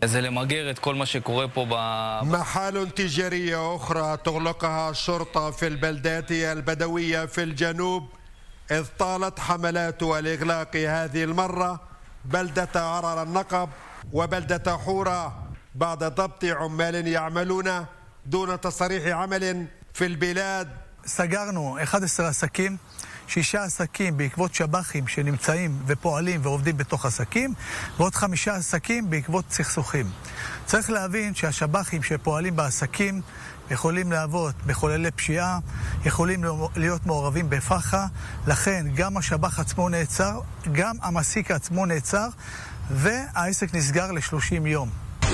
محال تجارية أخرى تغلقها الشرطة في البلدات البدوية في الجنوب، إذ طالت حملات الإغلاق هذه المرة بلدة عرعر النقب وبلدة حورة بعد ضبط عمال يعملون دون تصريح عمل في البلاد. סגרנו 11 עסקים, 6 עסקים בעקבות שב"חים שנמצאים ופועלים ועובדים בתוך עסקים, ועוד 5 עסקים בעקבות סכסוכים. צריך להבין שהשב"חים שפועלים בעסקים יכולים לעבוד בחוללי פשיעה, יכולים להיות מעורבים בפחה, לכן גם השב"ח עצמו נעצר, גם המעסיק עצמו נעצר, והעסק נסגר ל-30 יום.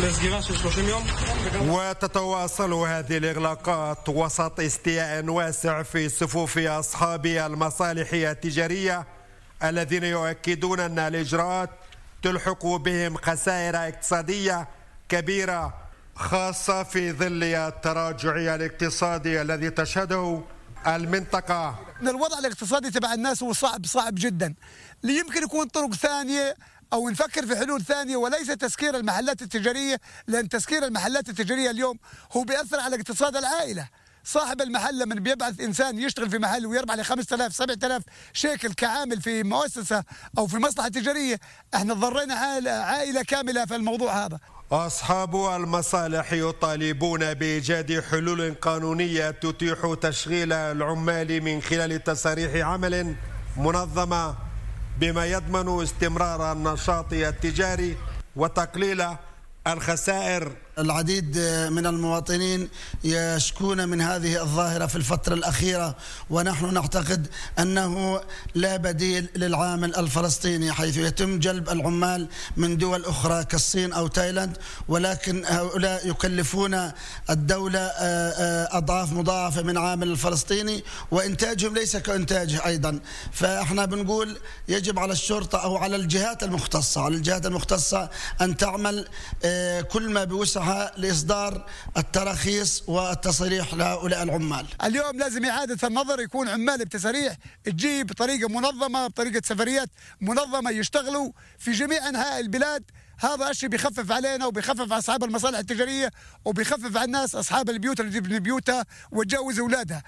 وتتواصل هذه الإغلاقات وسط استياء واسع في صفوف أصحاب المصالح التجارية الذين يؤكدون أن الإجراءات تلحق بهم خسائر اقتصادية كبيرة، خاصة في ظل التراجع الاقتصادي الذي تشهده المنطقة. الوضع الاقتصادي تبع الناس هو صعب جدا، يمكن يكون طرق ثانية أو نفكر في حلول ثانية وليس تسكير المحلات التجارية، لأن تسكير المحلات التجارية اليوم هو بيأثر على اقتصاد العائلة. صاحب المحل لما بيبعث إنسان يشتغل في محل ويربح ل 5000 7000 شيكل كعامل في مؤسسة أو في مصلحة تجارية، احنا ضرينا عائلة كاملة في الموضوع هذا. أصحاب المصالح يطالبون بإيجاد حلول قانونية تتيح تشغيل العمال من خلال تصاريح عمل منظمة بما يضمن استمرار النشاط التجاري وتقليل الخسائر. العديد من المواطنين يشكون من هذه الظاهرة في الفترة الأخيرة، ونحن نعتقد أنه لا بديل للعامل الفلسطيني، حيث يتم جلب العمال من دول أخرى كالصين أو تايلاند، ولكن هؤلاء يكلفون الدولة أضعاف مضاعفة من عامل الفلسطيني، وإنتاجهم ليس كإنتاجه أيضا. فإحنا بنقول يجب على الشرطة أو على الجهات المختصة أن تعمل كل ما بوسعها لإصدار التراخيص والتصريح لهؤلاء العمال. اليوم لازم إعادة النظر، يكون عمال بتساريح تجيب بطريقة منظمة، بطريقة سفريات منظمة، يشتغلوا في جميع أنحاء البلاد. هذا الشيء بيخفف علينا وبيخفف على أصحاب المصالح التجارية وبيخفف على الناس أصحاب البيوت اللي تبني بيوتها وتجوز أولادها.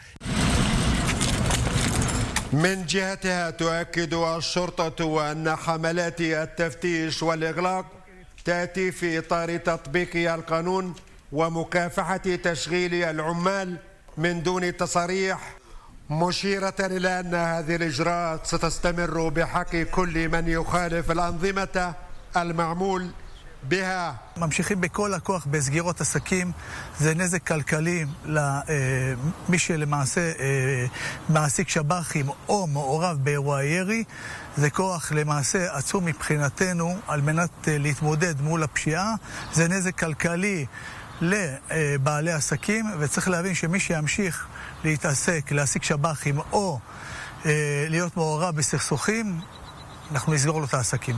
من جهتها تؤكد الشرطة أن حملات التفتيش والإغلاق تأتي في إطار تطبيق القانون ومكافحة تشغيل العمال من دون تصاريح، مشيرة إلى أن هذه الإجراءات ستستمر بحق كل من يخالف الأنظمة المعمول بها. ממשיכים בכל הכוח בסגירות עסקים, זה נזק כלכלי למי שלמעשה מעסיק שב"חים או מעורב באירוע ירי. זה כוח למעשה עצום מבחינתנו על מנת להתמודד מול הפשיעה. זה נזק כלכלי לבעלי עסקים, וצריך להבין שמי שימשיך להתעסק, להעסיק שב"חים או להיות מעורב בסכסוכים, אנחנו נסגור לו את העסקים.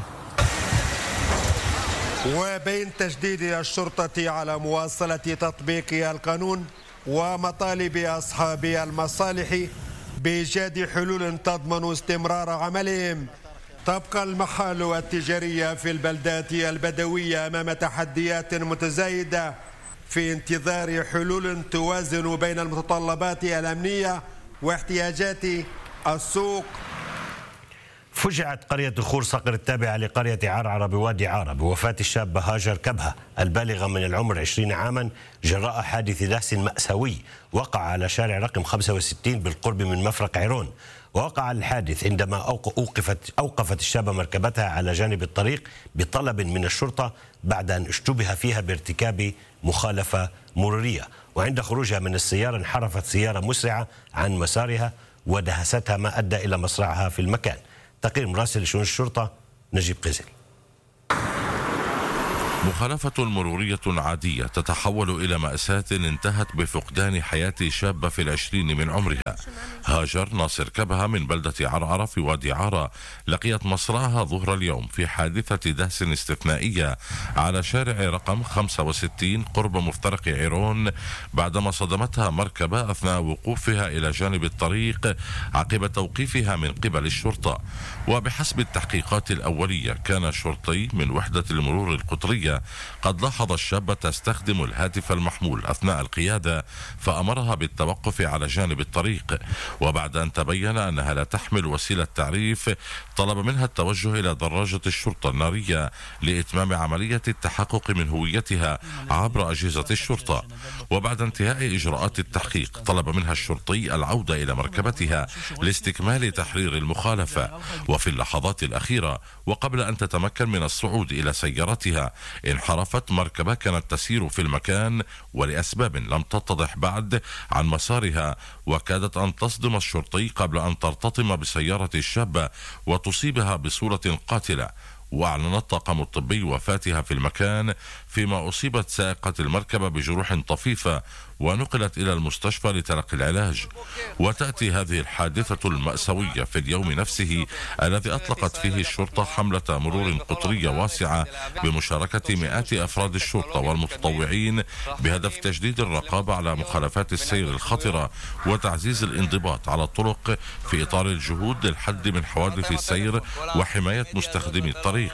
وبين تشديد الشرطة على مواصلة تطبيق القانون ومطالب أصحاب المصالح بإيجاد حلول تضمن استمرار عملهم، تبقى المحال التجارية في البلدات البدوية أمام تحديات متزايدة في انتظار حلول توازن بين المتطلبات الأمنية واحتياجات السوق. فجعت قرية خور صقر التابعة لقرية عرعرة بوادي عارة بوفاة الشابة هاجر كبهة البالغة من العمر 20 عاما جراء حادث دهس مأساوي وقع على شارع رقم 65 بالقرب من مفرق عيرون. ووقع الحادث عندما أوقفت الشابة مركبتها على جانب الطريق بطلب من الشرطة بعد أن اشتبه فيها بارتكاب مخالفة مرورية، وعند خروجها من السيارة انحرفت سيارة مسرعة عن مسارها ودهستها ما أدى إلى مصرعها في المكان. تقرير مراسل شؤون الشرطة نجيب قزل. مخالفة مرورية عادية تتحول إلى مأساة انتهت بفقدان حياة شابة في 20 من عمرها. هاجر ناصر كبهة من بلدة عرعرة في وادي عارة لقيت مصرعها ظهر اليوم في حادثة دهس استثنائية على شارع رقم 65 قرب مفترق عيرون بعدما صدمتها مركبة أثناء وقوفها إلى جانب الطريق عقب توقيفها من قبل الشرطة. وبحسب التحقيقات الأولية كان شرطي من وحدة المرور القطرية قد لاحظ الشابة تستخدم الهاتف المحمول أثناء القيادة فأمرها بالتوقف على جانب الطريق، وبعد أن تبين أنها لا تحمل وسيلة تعريف طلب منها التوجه إلى دراجة الشرطة النارية لإتمام عملية التحقق من هويتها عبر أجهزة الشرطة. وبعد انتهاء إجراءات التحقيق طلب منها الشرطي العودة إلى مركبتها لاستكمال تحرير المخالفة. وفي اللحظات الأخيرة وقبل أن تتمكن من الصعود إلى سيارتها انحرفت مركبة كانت تسير في المكان ولأسباب لم تتضح بعد عن مسارها، وكادت أن تصدم الشرطي قبل أن ترتطم بسيارة الشابة وتصيبها بصورة قاتلة. وأعلن الطاقم الطبي وفاتها في المكان، فيما أصيبت سائقة المركبة بجروح طفيفة ونقلت إلى المستشفى لتلقي العلاج. وتأتي هذه الحادثة المأساوية في اليوم نفسه الذي أطلقت فيه الشرطة حملة مرور قطرية واسعة بمشاركة مئات أفراد الشرطة والمتطوعين بهدف تجديد الرقابة على مخالفات السير الخطرة وتعزيز الانضباط على الطرق في إطار الجهود للحد من حوادث السير وحماية مستخدمي الطريق.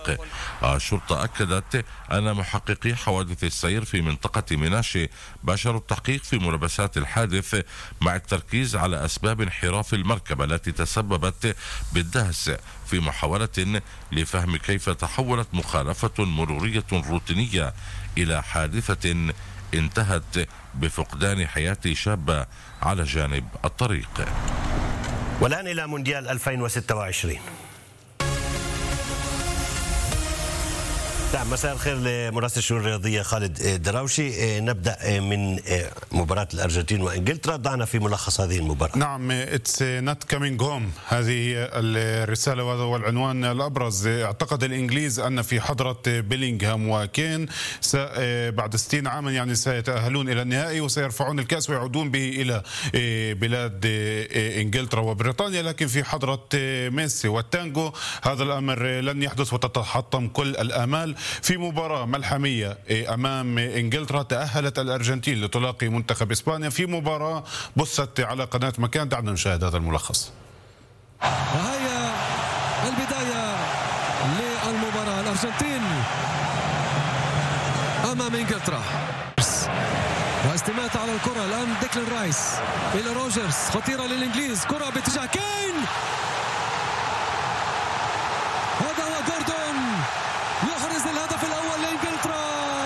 الشرطة أكدت أن محققي حوادث السير في منطقة مناشي باشروا التحقيق في ملابسات الحادث مع التركيز على أسباب انحراف المركبة التي تسببت بالدهس في محاولة لفهم كيف تحولت مخالفة مرورية روتينية إلى حادثة انتهت بفقدان حياة شابة على جانب الطريق. والآن إلى مونديال 2026. نعم، مساء الخير لمراسل الشؤون الرياضية خالد دراوشي. نبدأ من مباراة الأرجنتين وإنجلترا. ضعنا في ملخص هذه المباراة. نعم، it's not coming home. هذه هي الرسالة وهذا هو العنوان الأبرز. اعتقد الإنجليز أن في حضرة بيلينغهام وكين بعد 60 عاما يعني سيتأهلون إلى النهائي وسيرفعون الكأس ويعودون به إلى بلاد إنجلترا وبريطانيا، لكن في حضرة ميسي والتانجو هذا الأمر لن يحدث وتتحطم كل الآمال. في مباراة ملحمية أمام إنجلترا تأهلت الأرجنتين لتلاقي منتخب إسبانيا في مباراة بثت على قناة مكان. دعنا نشاهد هذا الملخص. وهي البداية للمباراة، الأرجنتين أمام إنجلترا واستماتة على الكرة. الآن ديكلان رايس إلى روجرز، خطيرة للإنجليز، كرة باتجاه كين، هذا هو جوردون يحرز الهدف الأول لإنجلترا.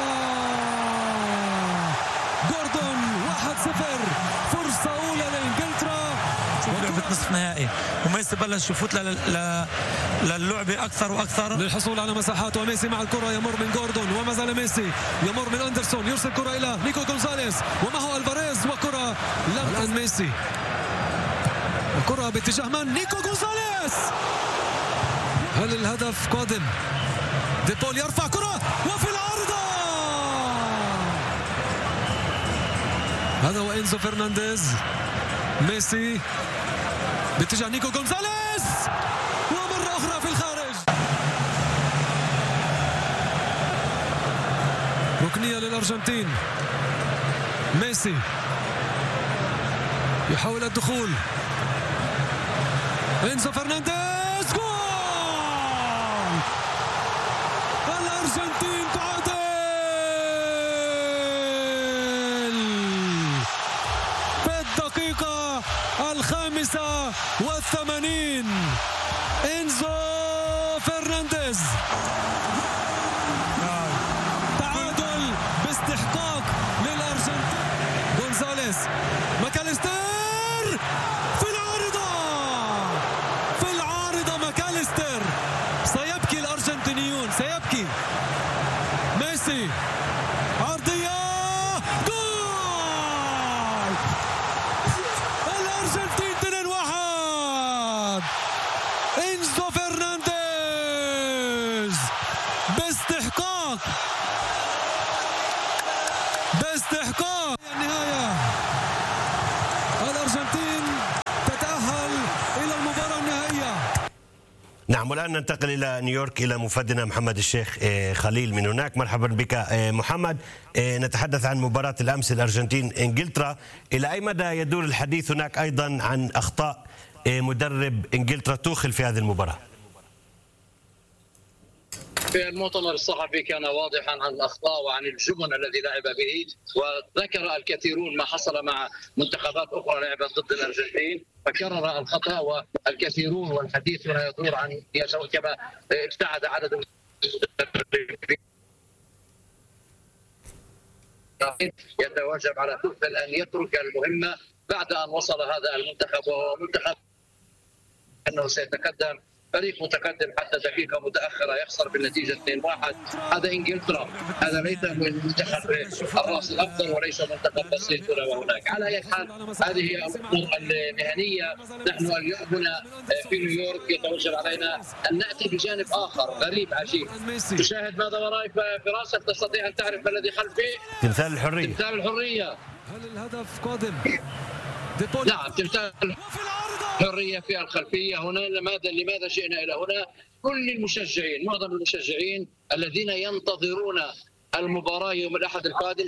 جوردون 1-0، فرصة أولى لإنجلترا. لعبة نصف نهائي وميسي بلش يفوت للعبة أكثر وأكثر للحصول على مساحات، وميسي مع الكرة يمر من جوردون وما زال ميسي يمر من أندرسون، يرسل كرة إلى نيكو غونزاليز ومعه الفاريز وكرة الآن ميسي، الكرة باتجاه من؟ نيكو غونزاليز. هل الهدف قادم؟ ديبول يرفع كرة وفي العارضة هذا هو إنزو فرنانديز. ميسي باتجاه نيكو غونزاليز ومرة أخرى في الخارج. ركنية للأرجنتين. ميسي يحاول الدخول. إنزو فرنانديز جول. الأرجنتين تعادل في الدقيقة 85. إنزو فرنانديز تعادل باستحقاق للأرجنتين. غونزاليز ماكاليستر في العارضة ماكاليستر. سيبكي الأرجنتينيون سيبكي. ميسي عرضية جول. الأرجنتين 2-1. إنزو فرنانديز باستحقاق النهاية. الأرجنتين تتأهل إلى المباراة النهائية. نعم، والآن ننتقل إلى نيويورك إلى مفدنا محمد الشيخ خليل من هناك. مرحبا بك محمد. نتحدث عن مباراة الأمس الأرجنتين إنجلترا. إلى أي مدى يدور الحديث هناك أيضا عن أخطاء مدرب إنجلترا توخل في هذه المباراة؟ في المؤتمر الصحفي كان واضحا عن الأخطاء وعن الجبن الذي لعب به، وذكر الكثيرون ما حصل مع منتخبات أخرى لعبت ضد الأرجنتين، فكرر الخطأ والكثيرون والحديث هنا يدور عن كما ابتعد عدد يتواجب على توخيل أن يترك المهمة بعد أن وصل هذا المنتخب، وهو منتخب أنه سيتقدم فريق متقدم حتى دقيقة متأخرة يخسر بالنتيجة 2-1. هذا إنجلترا، هذا ليس منتخب الرأس الأفضل وليس منتخب بسيط هنا وهناك. على أي حال هذه الأمور المهنية. نحن اليوم هنا في نيويورك يتوجب علينا أن نأتي بجانب آخر غريب عجيب. تشاهد ماذا وراي في راسك، تستطيع أن تعرف ما الذي خلفي؟ تمثال الحرية. تمثال الحرية. هل الهدف قادم؟ نعم، تمثال الحرية في الخلفية هنا. لماذا جئنا إلى هنا؟ كل المشجعين، معظم المشجعين الذين ينتظرون المباراة يوم الأحد القادم.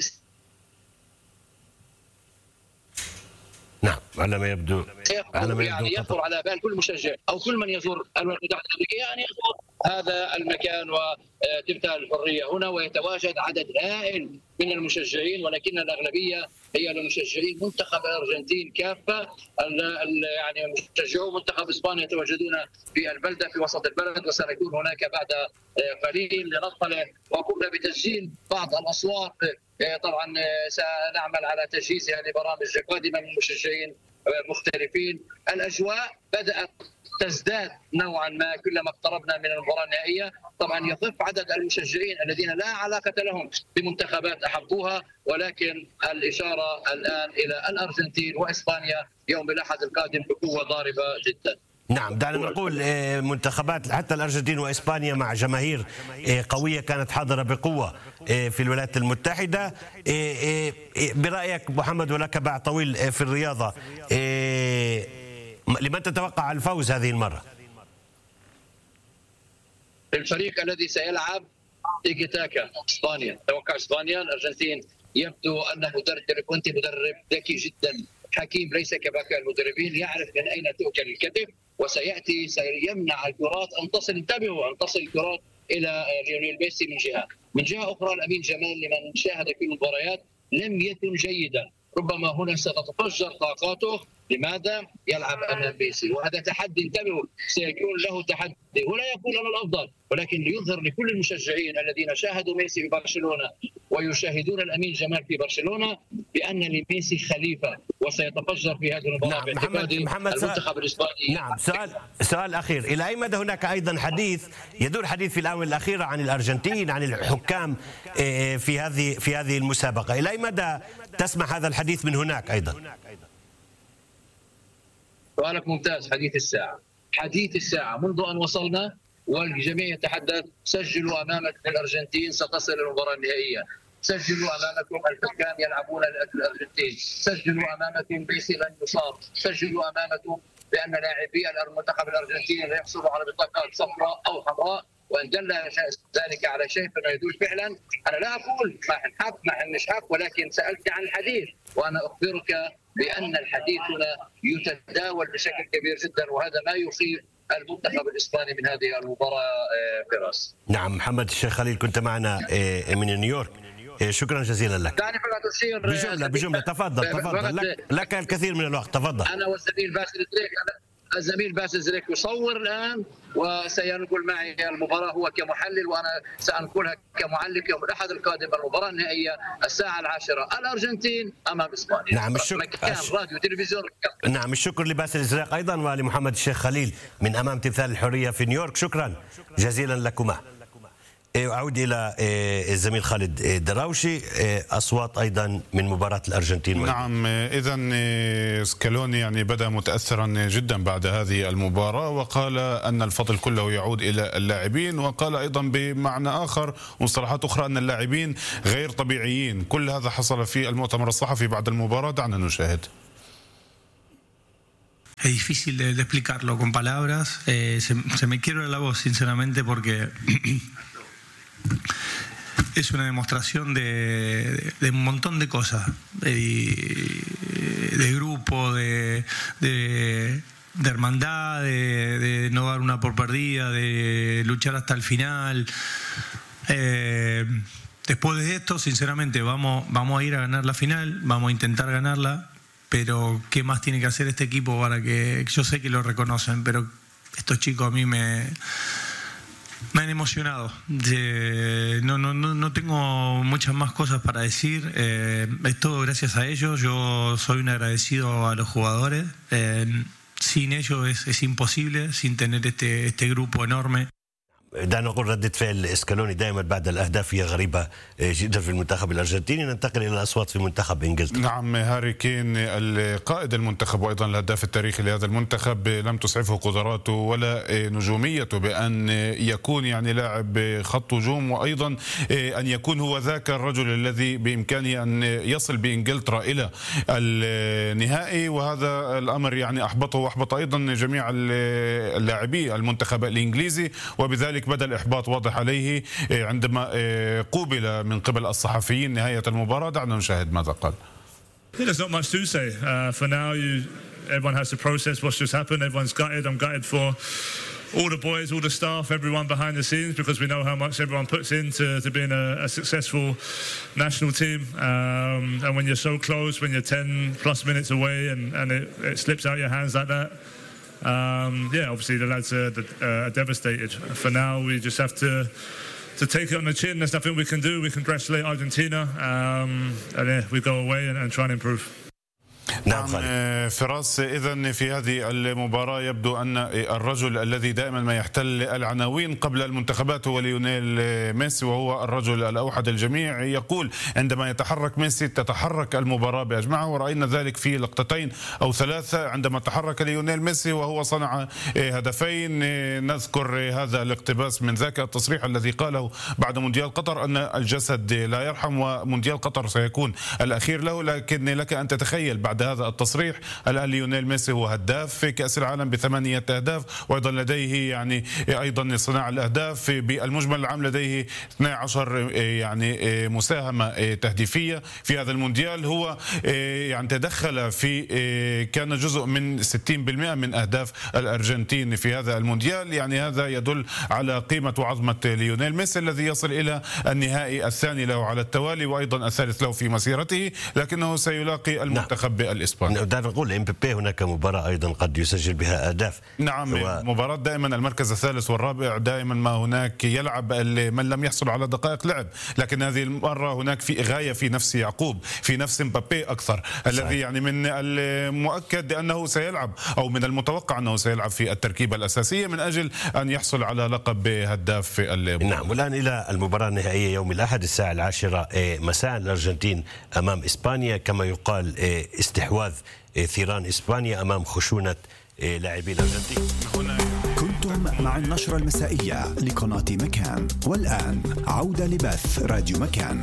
نعم، على ما يبدو يعني يخطر على بال كل مشجع او كل من يزور الولايات المتحده الامريكيه ان يزور هذا المكان وتمثال الحريه هنا، ويتواجد عدد هائل من المشجعين، ولكن الاغلبيه هي لمشجعي منتخب الارجنتين كافه. يعني مشجعو منتخب اسبانيا يتواجدون في البلده في وسط البلد، وسنكون هناك بعد قليل لنطلع وقمنا بتسجيل بعض الاصوات. طبعا سنعمل على تجهيزها لبرامج قادمه من مشجعين مختلفين. الاجواء بدات تزداد نوعا ما كلما اقتربنا من المباراه النهائيه. طبعا يخف عدد المشجعين الذين لا علاقه لهم بمنتخبات احبوها، ولكن الاشاره الان الى الارجنتين واسبانيا يوم الاحد القادم بقوه ضاربه جدا. نعم، دعنا نقول منتخبات حتى الأرجنتين وإسبانيا مع جماهير قوية كانت حاضرة بقوة في الولايات المتحدة. برأيك محمد، ولك باع طويل في الرياضة، لمن تتوقع الفوز هذه المرة؟ الفريق الذي سيلعب تيكي تاكا إسبانيا. توقع إسبانيا. الأرجنتين يبدو أن مدرب كونتي مدرب ذكي جدا حكيم، ليس كباقي المدربين، يعرف من أين تؤكل الكتف، وسيأتي سيمنع الكرات أن تصل. انتبهوا، أن تصل الكرات إلى ليونيل ميسي من جهة أخرى الأمين جمال لمن شاهد كل المباريات لم يكن جيدا. ربما هنا ستتفجر طاقاته. لماذا؟ يلعب امام ميسي، وهذا تحدي. انتبهوا، سيكون له تحدي، ولا يقول انا الافضل، ولكن ليظهر لكل المشجعين الذين شاهدوا ميسي في برشلونه ويشاهدون الامين جمال في برشلونه بان لميسي خليفه، وسيتفجر في هذه المباراه. نعم، باعتقادي المنتخب الاسباني. نعم، سؤال اخير، الى اي مدى هناك ايضا يدور حديث في الاونه الاخيره عن الارجنتين، عن الحكام في هذه المسابقه، الى اي مدى تسمع هذا الحديث من هناك ايضا؟ سؤالك ممتاز. حديث الساعة منذ أن وصلنا والجميع يتحدث. سجلوا أمامك الأرجنتين ستصل إلى المباراة النهائية. سجلوا امامكم الحكام يلعبون الارجنتين، سجلوا امامكم ميسي لن يصاب، سجلوا امامكم بان لاعبي المنتخب الارجنتيني لا يحصلوا على بطاقات صفراء او حمراء، وان دل ذلك على شيء فما يدل فعلا. انا لا اقول ما حنحق ما حنشحق، ولكن سالت عن الحديث، وانا اخبرك بان الحديث هنا يتداول بشكل كبير جدا، وهذا ما يخيف المنتخب الاسباني من هذه المباراه. فراس. نعم محمد الشيخ خليل كنت معنا من نيويورك، شكرا جزيلا لك. دعني فقط اشير بجمله تفضل لك الكثير من الوقت، تفضل. انا والزميل باسل زريك، الزميل باسل زريك يصور الان وسينقل معي المباراه هو كمحلل، وانا سانقلها كمعلق يوم الاحد القادم. المباراه النهائيه الساعه 10 الارجنتين امام اسبانيا. نعم مكان راديو تلفزيون. نعم الشكر لباسل الزريق ايضا ولمحمد الشيخ خليل من امام تمثال الحريه في نيويورك، شكرا جزيلا لكما. أعود إلى الزميل خالد دراوشي، أصوات أيضا من مباراة الأرجنتين. نعم إذا سكالوني يعني بدأ متأثرا جدا بعد هذه المباراة، وقال أن الفضل كله يعود إلى اللاعبين، وقال أيضا بمعنى آخر ومصطلحات أخرى أن اللاعبين غير طبيعيين. كل هذا حصل في المؤتمر الصحفي بعد المباراة، دعنا نشاهد. Es difícil de explicarlo con palabras, se me quiebra la voz sinceramente porque es una demostración de un montón de cosas, de grupo, de hermandad, de no dar una por perdida, de luchar hasta el final. Después de esto, sinceramente, vamos a ir a ganar la final, vamos a intentar ganarla, pero ¿qué más tiene que hacer este equipo para que... Yo sé que lo reconocen, pero estos chicos a mí me han emocionado. No tengo muchas más cosas para decir. Es todo gracias a ellos. Yo soy un agradecido a los jugadores. Sin ellos es imposible, sin tener este grupo enorme. دعنا نقول ردة فعل اسكالوني دائما بعد الأهداف هي غريبة جدا في المنتخب الأرجنتيني. ننتقل إلى الأصوات في منتخب إنجلترا. نعم هاري كين القائد المنتخب وأيضا الهداف التاريخي لهذا المنتخب لم تسعفه قدراته ولا نجوميته بأن يكون يعني لاعب خط هجوم، وأيضا أن يكون هو ذاك الرجل الذي بإمكانه أن يصل بإنجلترا إلى النهائي، وهذا الأمر يعني أحبطه وأحبط أيضا جميع اللاعبي المنتخب الإنجليزي، وبذلك بدأ الإحباط واضح عليه عندما قوبل من قبل الصحفيين نهاية المباراة. دعنا نشاهد ماذا قال. There's not much to say. For now, everyone has to process what's just happened. Everyone's gutted. I'm gutted for all the boys, all the staff, everyone behind the scenes, because we know how much everyone puts into being a successful national team. And when you're so close, when you're 10 plus minutes away and it slips out your hands like that, obviously the lads are devastated. For now, we just have to take it on the chin. There's nothing we can do. We congratulate Argentina, and we go away and try and improve. نعم فراس، إذن في هذه المباراة يبدو أن الرجل الذي دائما ما يحتل العناوين قبل المنتخبات هو ليونيل ميسي، وهو الرجل الأوحد الجميع. يقول عندما يتحرك ميسي تتحرك المباراة بأجمعها، ورأينا ذلك في لقطتين أو ثلاثة عندما تحرك ليونيل ميسي وهو صنع هدفين. نذكر هذا الاقتباس من ذاك التصريح الذي قاله بعد مونديال قطر أن الجسد لا يرحم ومونديال قطر سيكون الأخير له، لكن لك أن تتخيل بعد هذا التصريح الآن ليونيل ميسي هو هداف في كأس العالم ب8 أهداف، وأيضا لديه يعني أيضا صناعة الأهداف. بالمجمل العام لديه 12 يعني مساهمة تهديفية في هذا المونديال. هو يعني تدخل في كان جزء من 60% من أهداف الأرجنتين في هذا المونديال. يعني هذا يدل على قيمة وعظمة ليونيل ميسي الذي يصل إلى النهائي الثاني له على التوالي وأيضا الثالث له في مسيرته، لكنه سيلاقي المنتخب الإسباني. دعنا نقول إمبابي هناك مباراة أيضا قد يسجل بها أهداف. نعم مباراة دائما المركز الثالث والرابع دائما ما هناك يلعب من لم يحصل على دقائق لعب، لكن هذه المرة هناك في غاية في نفس يعقوب، في نفس إمبابي أكثر، الذي يعني من المؤكد أنه سيلعب أو من المتوقع أنه سيلعب في التركيبة الأساسية من أجل أن يحصل على لقب هداف في المباراة. نعم والآن إلى المباراة النهائية يوم الأحد الساعة 10 مساء. الأرجنتين أمام إسبانيا، كما يقال استحواذ ثيران إسبانيا أمام خشونة لاعبين أرجنتين. كنتم مع النشرة المسائية لقناة مكان، والآن عودة لبث راديو مكان.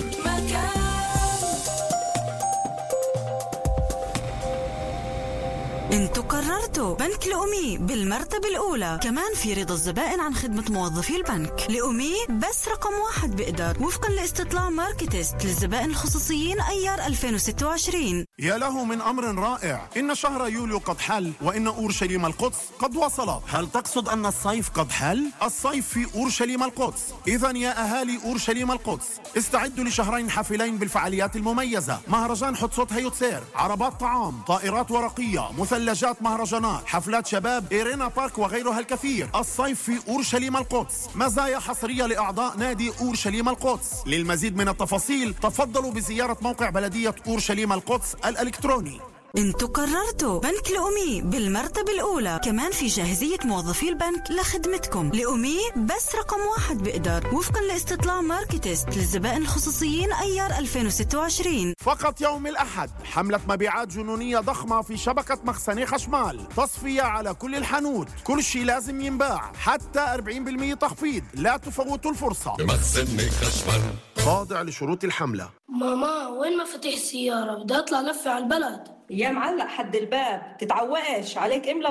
انتوا قررتوا بنك لأمي بالمرتبة الأولى، كمان في رضا الزبائن عن خدمة موظفي البنك. لأمي بس رقم 1 بقدر وفقا لاستطلاع ماركتست للزبائن الخصوصيين أيار 2026. يا له من أمر رائع، إن شهر يوليو قد حل وإن أورشليم القدس قد وصلت. هل تقصد أن الصيف قد حل؟ الصيف في أورشليم القدس. إذن يا أهالي أورشليم القدس استعدوا لشهرين حافلين بالفعاليات المميزة: مهرجان حتسوت هيوتسير، عربات طعام، طائرات ورقية، ثلاجات مهرجانات، حفلات شباب، إيرينا بارك وغيرها الكثير. الصيف في أورشليم القدس، مزايا حصرية لأعضاء نادي أورشليم القدس. للمزيد من التفاصيل تفضلوا بزيارة موقع بلدية أورشليم القدس الإلكتروني. انتوا قررتوا بنك لأمي بالمرتبة الأولى، كمان في جاهزية موظفي البنك لخدمتكم. لأمي بس رقم 1 بقدر وفقا لاستطلاع ماركتست للزبائن الخصوصيين أيار 2026. فقط يوم الأحد حملة مبيعات جنونية ضخمة في شبكة مخزني خشمال، تصفية على كل الحانوت، كل شيء لازم ينباع، حتى 40% تخفيض، لا تفوتوا الفرصة. مخزني خشمال خاضع لشروط الحملة. ماما وين مفاتيح السيارة؟ بدي أطلع لفة على البلد. يا معلق حد الباب، تتعوقش عليك، املى